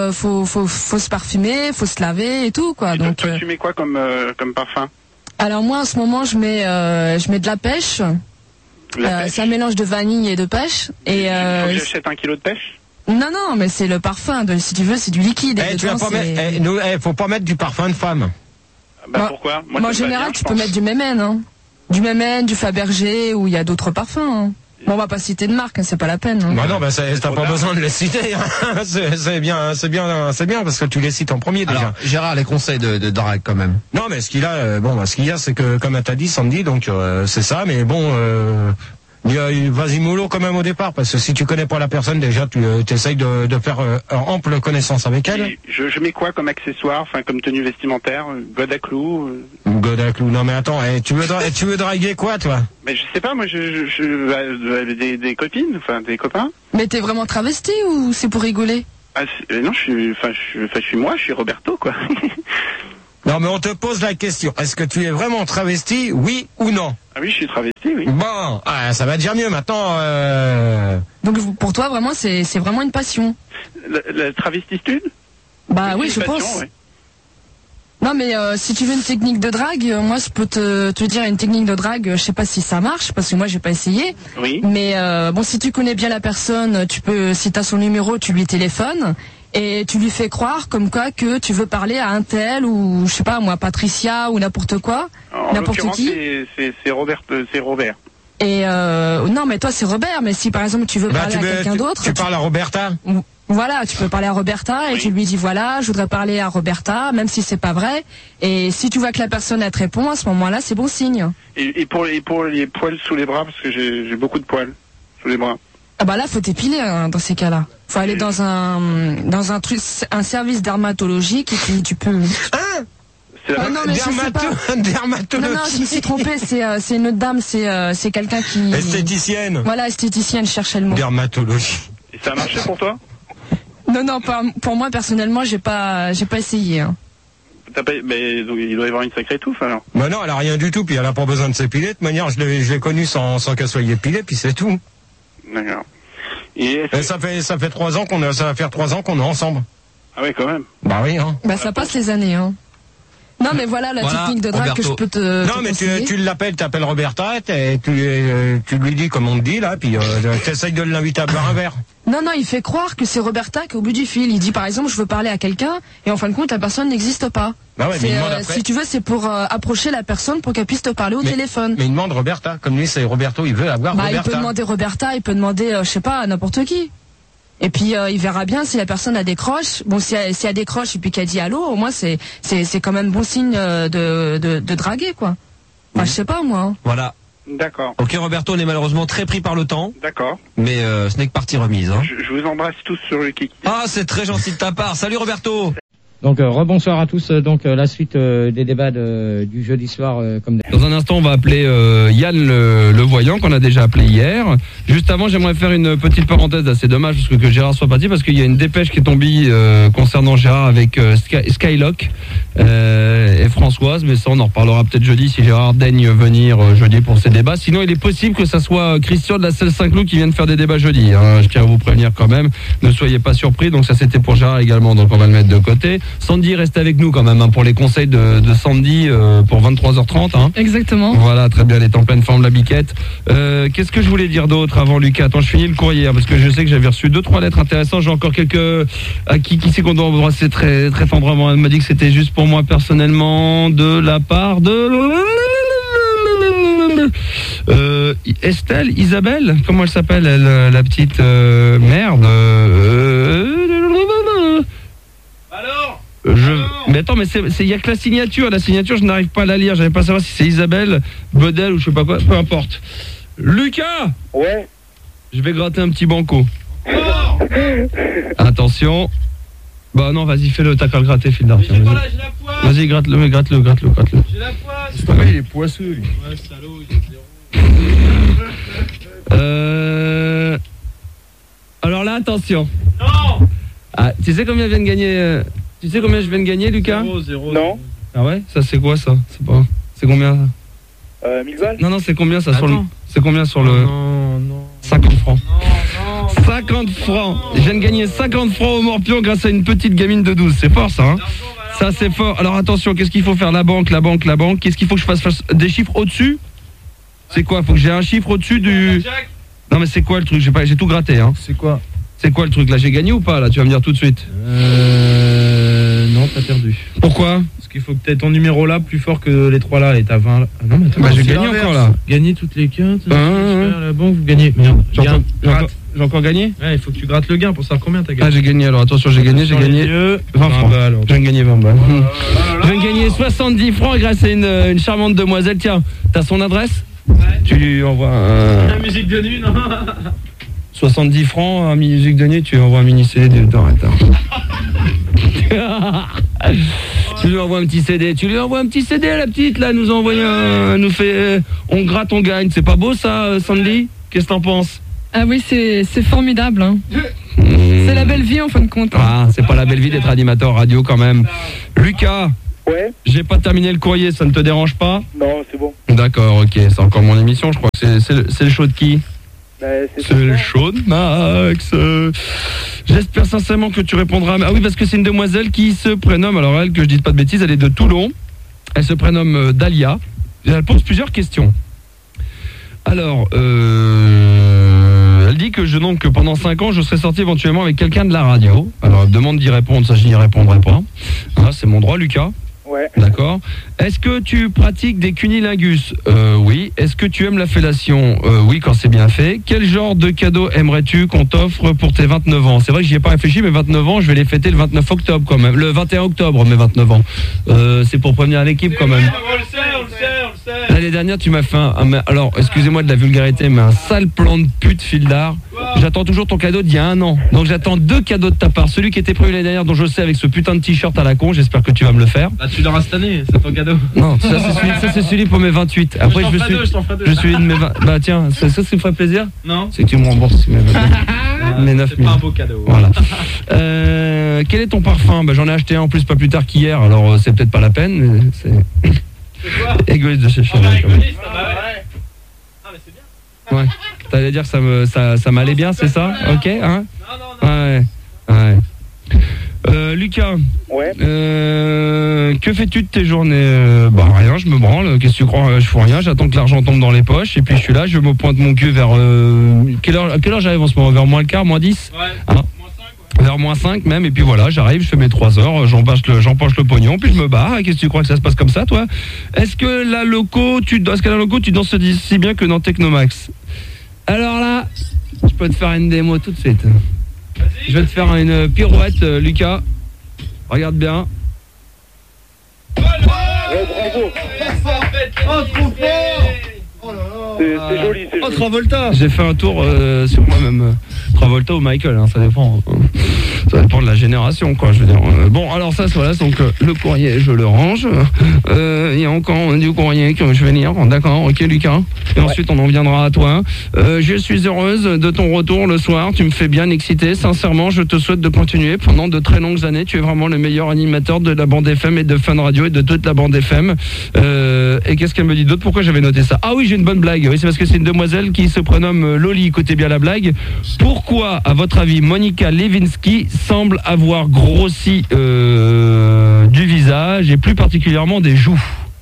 se parfumer, faut se laver et tout quoi. Donc toi, tu mets quoi comme parfum? Alors moi, en ce moment, je mets de la pêche. C'est un mélange de vanille et de pêche. Et faut que j'achète 1 kilo de pêche? Non, mais c'est le parfum. Si tu veux, c'est du liquide. Faut pas mettre du parfum de femme. Bah pourquoi? Moi en général, tu peux mettre du Mémène, hein. Du Mémène, du Fabergé, ou il y a d'autres parfums. Hein. Bon, on va pas citer de marque, hein, c'est pas la peine. Hein. Bah non, t'as pas besoin de les citer. Hein. C'est bien, parce que tu les cites en premier déjà. Alors, Gérard, les conseils de drague quand même. Non, mais ce qu'il y a, c'est que comme t'as dit, Sandy, donc c'est ça, mais bon. Il Vas-y mollo quand même au départ, parce que si tu connais pas la personne, déjà tu essayes de faire ample connaissance avec elle. Je mets quoi comme accessoire, enfin comme tenue vestimentaire, god à clous God à clous. Non mais attends, tu veux draguer quoi toi? Mais je sais pas, moi des copines, enfin des copains. Mais t'es vraiment travesti ou c'est pour rigoler? Non, je suis moi, je suis Roberto quoi. Non mais on te pose la question, est-ce que tu es vraiment travesti, oui ou non? Ah oui, je suis travesti, oui. Bon, ça va déjà mieux maintenant. Donc pour toi vraiment c'est vraiment une passion? La travestitude? Bah oui, je pense. Ouais. Non mais si tu veux une technique de drague, moi je peux te dire une technique de drague, je sais pas si ça marche parce que moi j'ai pas essayé. Oui. Mais bon, si tu connais bien la personne, tu peux, si t'as son numéro, tu lui téléphones et tu lui fais croire comme quoi que tu veux parler à un tel ou je sais pas moi Patricia ou n'importe quoi, n'importe qui. C'est Robert. Et non mais toi c'est Robert, mais si par exemple tu veux parler à quelqu'un d'autre, tu parles à Roberta. Voilà, tu peux parler à Roberta et tu lui dis voilà, je voudrais parler à Roberta, même si c'est pas vrai. Et si tu vois que la personne elle te répond, à ce moment-là, c'est bon signe. Et pour les poils sous les bras, parce que j'ai beaucoup de poils sous les bras. Ah bah là, faut t'épiler dans ces cas-là. Faut aller dans un truc, un service dermatologique et puis tu peux. Non mais dermatologie. Non, je me suis trompée, c'est une autre dame, c'est quelqu'un qui. Esthéticienne. Voilà, esthéticienne, je cherchais le mot. Dermatologie. Et ça a marché pour toi? Non, pour moi personnellement, j'ai pas essayé. Hein. Mais donc, il doit y avoir une sacrée touffe alors. Bah non, elle a rien du tout, puis elle a pas besoin de s'épiler. De toute manière, je l'ai connue sans qu'elle soit épilée, puis c'est tout. D'accord. Et ça fait 3 ans ça va faire 3 ans qu'on est ensemble. Ah oui, quand même. Bah oui, hein. Bah ça passe les années, hein. Non mais voilà la technique de drague que je peux te. Non mais tu t'appelles Roberta, et tu lui dis comme on te dit là, puis t'essayes de l'inviter à boire un verre. Non, il fait croire que c'est Roberta qui est au bout du fil. Il dit par exemple je veux parler à quelqu'un et en fin de compte la personne n'existe pas. Bah ouais, mais si tu veux c'est pour approcher la personne pour qu'elle puisse te parler au téléphone. Mais il demande Roberta, comme lui c'est Roberto, il veut avoir Roberta. Il peut demander Roberta, il peut demander je sais pas n'importe qui. Et puis il verra bien si la personne a décroche. Bon, si elle décroche et puis qu'elle dit allô, au moins c'est quand même bon signe de draguer quoi. Enfin, je sais pas moi. Hein. Voilà. D'accord. Ok Roberto, on est malheureusement très pris par le temps. D'accord. Mais ce n'est que partie remise. Hein. Je vous embrasse tous sur le kiki. Ah, c'est très gentil de ta part. Salut Roberto. Donc rebonsoir à tous. Donc la suite des débats du jeudi soir comme dans un instant on va appeler Yann le voyant qu'on a déjà appelé hier. Juste avant j'aimerais faire une petite parenthèse, assez dommage parce que Gérard soit parti, parce qu'il y a une dépêche qui est tombée concernant Gérard avec Skylock et Françoise, mais ça on en reparlera peut-être jeudi si Gérard daigne venir jeudi pour ces débats. Sinon il est possible que ça soit Christian de la Selle Saint-Cloud qui vienne faire des débats jeudi, hein. Je tiens à vous prévenir quand même, ne soyez pas surpris. Donc ça c'était pour Gérard également, donc on va le mettre de côté. Sandy reste avec nous quand même hein, pour les conseils de Sandy pour 23h30. Hein. Exactement. Voilà, très bien, elle est en pleine forme la biquette. Qu'est-ce que je voulais dire d'autre avant Lucas? Attends, je finis le courrier parce que je sais que j'avais reçu 2-3 lettres intéressantes. J'ai encore quelques... À qui c'est qu'on doit embrasser très, très tendrement? Elle m'a dit que c'était juste pour moi personnellement de la part de... Estelle, Isabelle, comment elle s'appelle elle, la petite merde mais attends, mais il y a que la signature je n'arrive pas à la lire, j'arrive pas à savoir si c'est Isabelle, Bedel ou je sais pas quoi, peu importe. Lucas. Ouais. Je vais gratter un petit banco. Attention. Bah non, vas-y, fais-le, t'as qu'à le gratter, fil d'argent. Vas-y, gratte-le. J'ai la poisse. C'est pas, il est poisseux, lui. Ouais, salaud, il est alors là, attention. Non. Ah, tu sais combien je viens de gagner Tu sais combien je viens de gagner, Lucas? 0. Non. Ah ouais? Ça, c'est quoi, ça? C'est combien, ça? 1000 balles? Non, c'est combien, ça? C'est combien sur le... Non. 50 francs. Non. 50 francs. Je viens de gagner 50 francs au Morpion grâce à une petite gamine de 12. C'est fort, ça, hein? Ça, c'est fort. Alors, attention, qu'est-ce qu'il faut faire? La banque. Qu'est-ce qu'il faut que je fasse des chiffres au-dessus? C'est quoi? Faut que j'ai un chiffre au-dessus du... Non, mais c'est quoi le truc? J'ai tout gratté, hein. C'est quoi le truc? Là, j'ai gagné ou pas? Là, tu vas me dire tout de suite. Non, t'as perdu. Pourquoi? Parce qu'il faut que t'aies ton numéro là plus fort que les 3 là et t'as 20 là. Ah non, mais attends, j'ai gagné encore là. Gagner toutes les quintes. La banque, vous gagnez. Merde. J'ai encore gagné? Ouais, il faut que tu grattes le gain pour savoir combien t'as gagné. Ah, j'ai gagné alors. Attention, j'ai gagné 20 francs. Je viens de gagner 20 balles. Je viens de gagner 70 francs grâce à une charmante demoiselle. Tiens, t'as son adresse? Tu lui envoies La musique de nu, non 70 francs, un musique de nuit, tu lui envoies un mini CD de temps. Tu lui envoies un petit CD, à la petite, là, nous envoie nous fait, on gratte, on gagne. C'est pas beau ça, Sandy? Qu'est-ce que t'en penses? Ah oui, c'est formidable. Hein. C'est la belle vie en fin de compte. Ah, c'est pas la belle vie d'être animateur radio quand même. Lucas. Ouais. J'ai pas terminé le courrier, ça ne te dérange pas? Non, c'est bon. D'accord, ok, c'est encore mon émission, je crois que c'est le show de qui? C'est le show de Max. J'espère sincèrement que tu répondras. Ah oui, parce que c'est une demoiselle qui se prénomme, alors elle, que je dise pas de bêtises, elle est de Toulon. Elle se prénomme Dalia. Elle pose plusieurs questions. Alors, elle dit que pendant 5 ans, je serai sorti éventuellement avec quelqu'un de la radio. Alors, elle me demande d'y répondre, ça je n'y répondrai pas. Ah, c'est mon droit, Lucas. Ouais. D'accord. Est-ce que tu pratiques des cunilingus? Oui. Est-ce que tu aimes la fellation? Oui, quand c'est bien fait. Quel genre de cadeau aimerais-tu qu'on t'offre pour tes 29 ans? C'est vrai que j'y ai pas réfléchi, mais 29 ans, je vais les fêter le 29 octobre quand même. Le 21 octobre, mes 29 ans. C'est pour prévenir l'équipe quand même. On le sait. L'année dernière, tu m'as fait alors, excusez-moi de la vulgarité, mais un sale plan de pute fil d'art. J'attends toujours ton cadeau d'il y a 1 an. Donc j'attends 2 cadeaux de ta part. Celui qui était prévu l'année dernière, dont je sais, avec ce putain de t-shirt à la con, j'espère que tu vas me le faire. Bah tu l'auras cette année, c'est ton cadeau. Non, ça c'est celui pour mes 28. Après je suis de mes 20. Bah tiens, ça me ferait plaisir. Non. C'est que tu me rembourses mes 9 000. C'est pas un beau cadeau. Voilà. Quel est ton parfum? Bah j'en ai acheté un en plus pas plus tard qu'hier, alors c'est peut-être pas la peine, mais c'est égoïste de chez Chanel. Ouais. Ah mais c'est bien. Ouais. T'allais dire que ça m'allait bien, c'est ça? Ok, hein? Non. Ouais. Lucas. Ouais. Que fais-tu de tes journées? Bah rien, je me branle. Qu'est-ce que tu crois? Je fais rien. J'attends que l'argent tombe dans les poches. Et puis je suis là, je me pointe mon cul vers quelle heure j'arrive en ce moment? Vers moins le quart, moins 10? Ouais. Hein? Vers moins 5 même, et puis voilà, j'arrive, je fais mes 3 heures, j'empoche le pognon, puis je me barre. Qu'est-ce que tu crois que ça se passe comme ça, toi? Est-ce que la loco, tu danses si bien que dans Technomax? Alors là, je peux te faire une démo tout de suite. Je vais te faire une pirouette, Lucas. Regarde bien. Bravo. Oh, trop fort. C'est joli, c'est joli. Oh, Travolta. J'ai fait un tour sur moi-même. Travolta ou Michael, hein, ça dépend. Ça dépend de la génération, quoi, je veux dire. Bon, alors ça, voilà, donc le courrier, je le range. Il y a encore du courrier que je vais lire. D'accord, ok, Lucas. Et ensuite, on en viendra à toi. Je suis heureuse de ton retour le soir. Tu me fais bien exciter. Sincèrement, je te souhaite de continuer pendant de très longues années. Tu es vraiment le meilleur animateur de la bande FM et de Fun Radio et de toute la bande FM. Et qu'est-ce qu'elle me dit d'autre? Pourquoi j'avais noté ça? Ah oui, j'ai une bonne blague. Oui, c'est parce que c'est une demoiselle qui se prénomme Loli. Écoutez bien la blague. Pourquoi, à votre avis, Monica Lewinsky semble avoir grossi du visage et plus particulièrement des joues?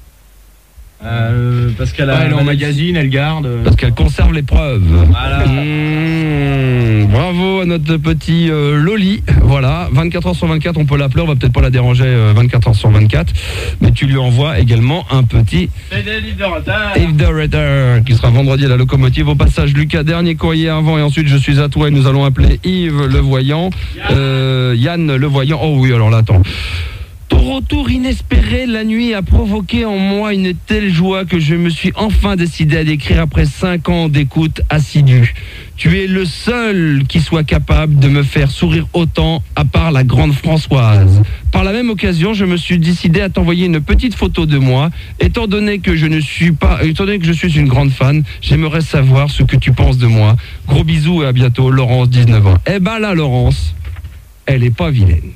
Parce qu'elle elle est en magazine, elle garde. Parce qu'elle conserve les preuves. Voilà. Bravo à notre petit Loli. Voilà, 24 heures sur 24, on peut l'appeler, on va peut-être pas la déranger 24 heures sur 24. Mais tu lui envoies également un petit Yves de Ritter qui sera vendredi à la locomotive. Au passage, Lucas, dernier courrier avant et ensuite je suis à toi et nous allons appeler Yves le Voyant. Yann le Voyant. Oh oui, alors là, attends. Ton retour inespéré la nuit a provoqué en moi une telle joie que je me suis enfin décidé à l'écrire après 5 ans d'écoute assidue. Tu es le seul qui soit capable de me faire sourire autant, à part la grande Françoise. Par la même occasion, je me suis décidé à t'envoyer une petite photo de moi. Étant donné que je suis une grande fan, j'aimerais savoir ce que tu penses de moi. Gros bisous et à bientôt, Laurence, 19 ans. Eh ben là, Laurence, elle est pas vilaine.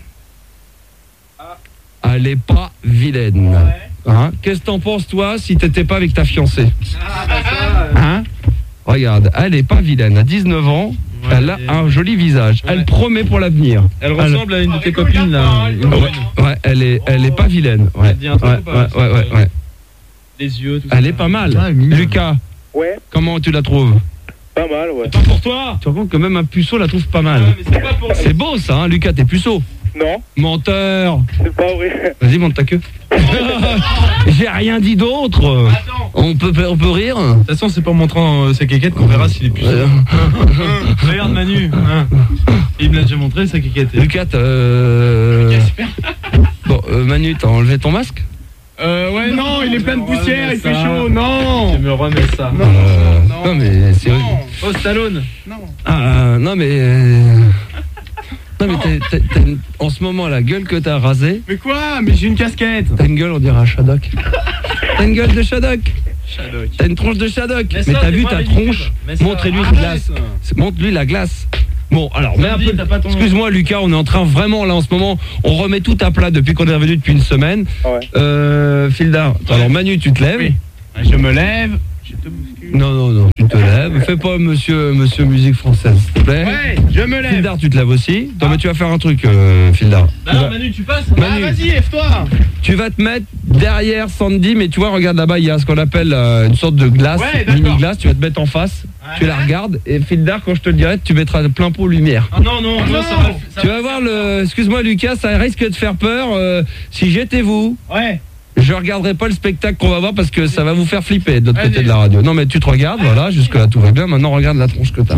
Elle est pas vilaine. Ouais. Hein? Qu'est-ce que t'en penses, toi, si t'étais pas avec ta fiancée? Hein? Regarde, elle est pas vilaine. À 19 ans, ouais, elle a un joli visage. Ouais. Elle promet pour l'avenir. Elle ressemble à une de tes copines, là. Ouais, elle est pas vilaine. Ouais. Elle dit un truc ou pas? Ouais. Les yeux, tout ça. Elle est pas mal. Ouais, Lucas. Ouais. Comment tu la trouves? Pas mal, ouais. Pas pour toi. Tu te rends compte que même un puceau la trouve pas mal. Ouais, mais c'est pas pour... C'est beau, ça, hein, Lucas, t'es puceau. Non. Menteur. C'est pas vrai. Vas-y, monte ta queue. J'ai rien dit d'autre. On peut rire. De toute façon, c'est pas en montrant sa quéquette qu'on verra s'il est puceau. Regarde Manu. Il me l'a déjà montré, sa quéquette. Lucas, bon, Manu, t'as enlevé ton masque? Ouais, non, il est plein de poussière, il fait chaud, non. Je me remets ça. Non, mais c'est... Oh, Stallone. Non. Ah, non, mais... Non, mais t'as en ce moment la gueule que t'as rasée. Mais quoi? Mais j'ai une casquette. T'as une gueule, on dirait un Shadok. T'as une gueule de Shadok. T'as une tronche de Shadok. Mais t'as vu ta tronche? Montre-lui la glace. Montre-lui la glace. Bon, alors, mais un peu... Excuse-moi, Lucas, on est en train vraiment, là, en ce moment, on remet tout à plat depuis qu'on est revenu depuis une semaine. Ouais. Fildar, alors Manu, tu te lèves? Oui. Je me lève. Je te bouscule. Non, tu te lèves. Fais pas monsieur musique française, s'il te plaît. Ouais, je me lève. Fildar, tu te lèves aussi. Non, mais tu vas faire un truc, Fildar. Non, Manu, tu passes. Manu, vas-y, lève-toi. Tu vas te mettre derrière Sandy, mais tu vois, regarde là-bas, il y a ce qu'on appelle une sorte de glace, mini-glace. Tu vas te mettre en face, tu la regardes, et Fildar, quand je te le dirai, tu mettras plein pot lumière. Ah non, ça va. Tu vas voir excuse-moi Lucas, ça risque de faire peur. Si j'étais vous, je regarderai pas le spectacle qu'on va voir parce que ça va vous faire flipper de l'autre côté de la radio. Non, mais tu te regardes, voilà, jusque-là tout va bien. Maintenant, regarde la tronche que t'as.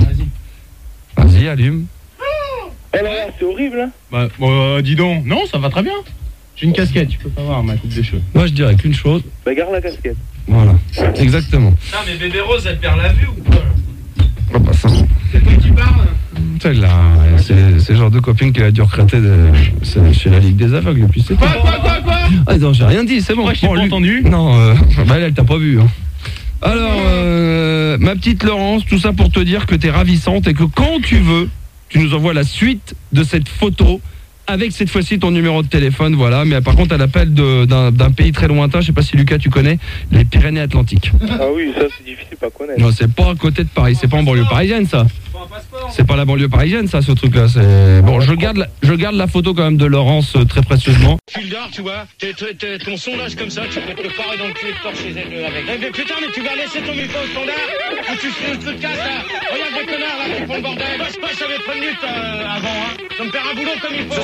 Vas-y, allume. Oh là là, c'est horrible, hein. Bah, dis donc. Non, ça va très bien. J'ai une casquette, tu peux pas voir ma coupe de cheveux. Moi, je dirais qu'une chose. Bah, garde la casquette. Voilà, exactement. Ah, mais bébé Rose, elle perd la vue ou quoi? Oh, bah, ça. C'est toi qui parles? Celle-là, c'est le genre de copine qui a dû recruter chez la Ligue des Aveugles, et puis c'est Quoi? Ah non, j'ai rien dit, c'est bon. J'ai pas entendu. Non, elle t'a pas vu. Hein. Alors, ma petite Laurence, tout ça pour te dire que t'es ravissante et que quand tu veux, tu nous envoies la suite de cette photo avec cette fois-ci ton numéro de téléphone, voilà. Mais par contre, elle appelle d'un pays très lointain, je sais pas si Lucas tu connais, les Pyrénées-Atlantiques. Ah oui, ça c'est difficile à connaître. Non, c'est pas à côté de Paris, c'est pas en banlieue parisienne ça. C'est pas la banlieue parisienne ça, ce truc-là. Bon, je garde la photo quand même de Laurence très précieusement. Fildar, tu vois, ton sondage comme ça, tu peux te le parer dans le cul et te torcher les deux avec. Mais putain, mais tu vas laisser ton micro au standard ou tu fais un truc de casse là. Regarde les connards là qui font le bordel. Moi, je savais 3 minutes avant, hein. De me faire un boulot comme il faut.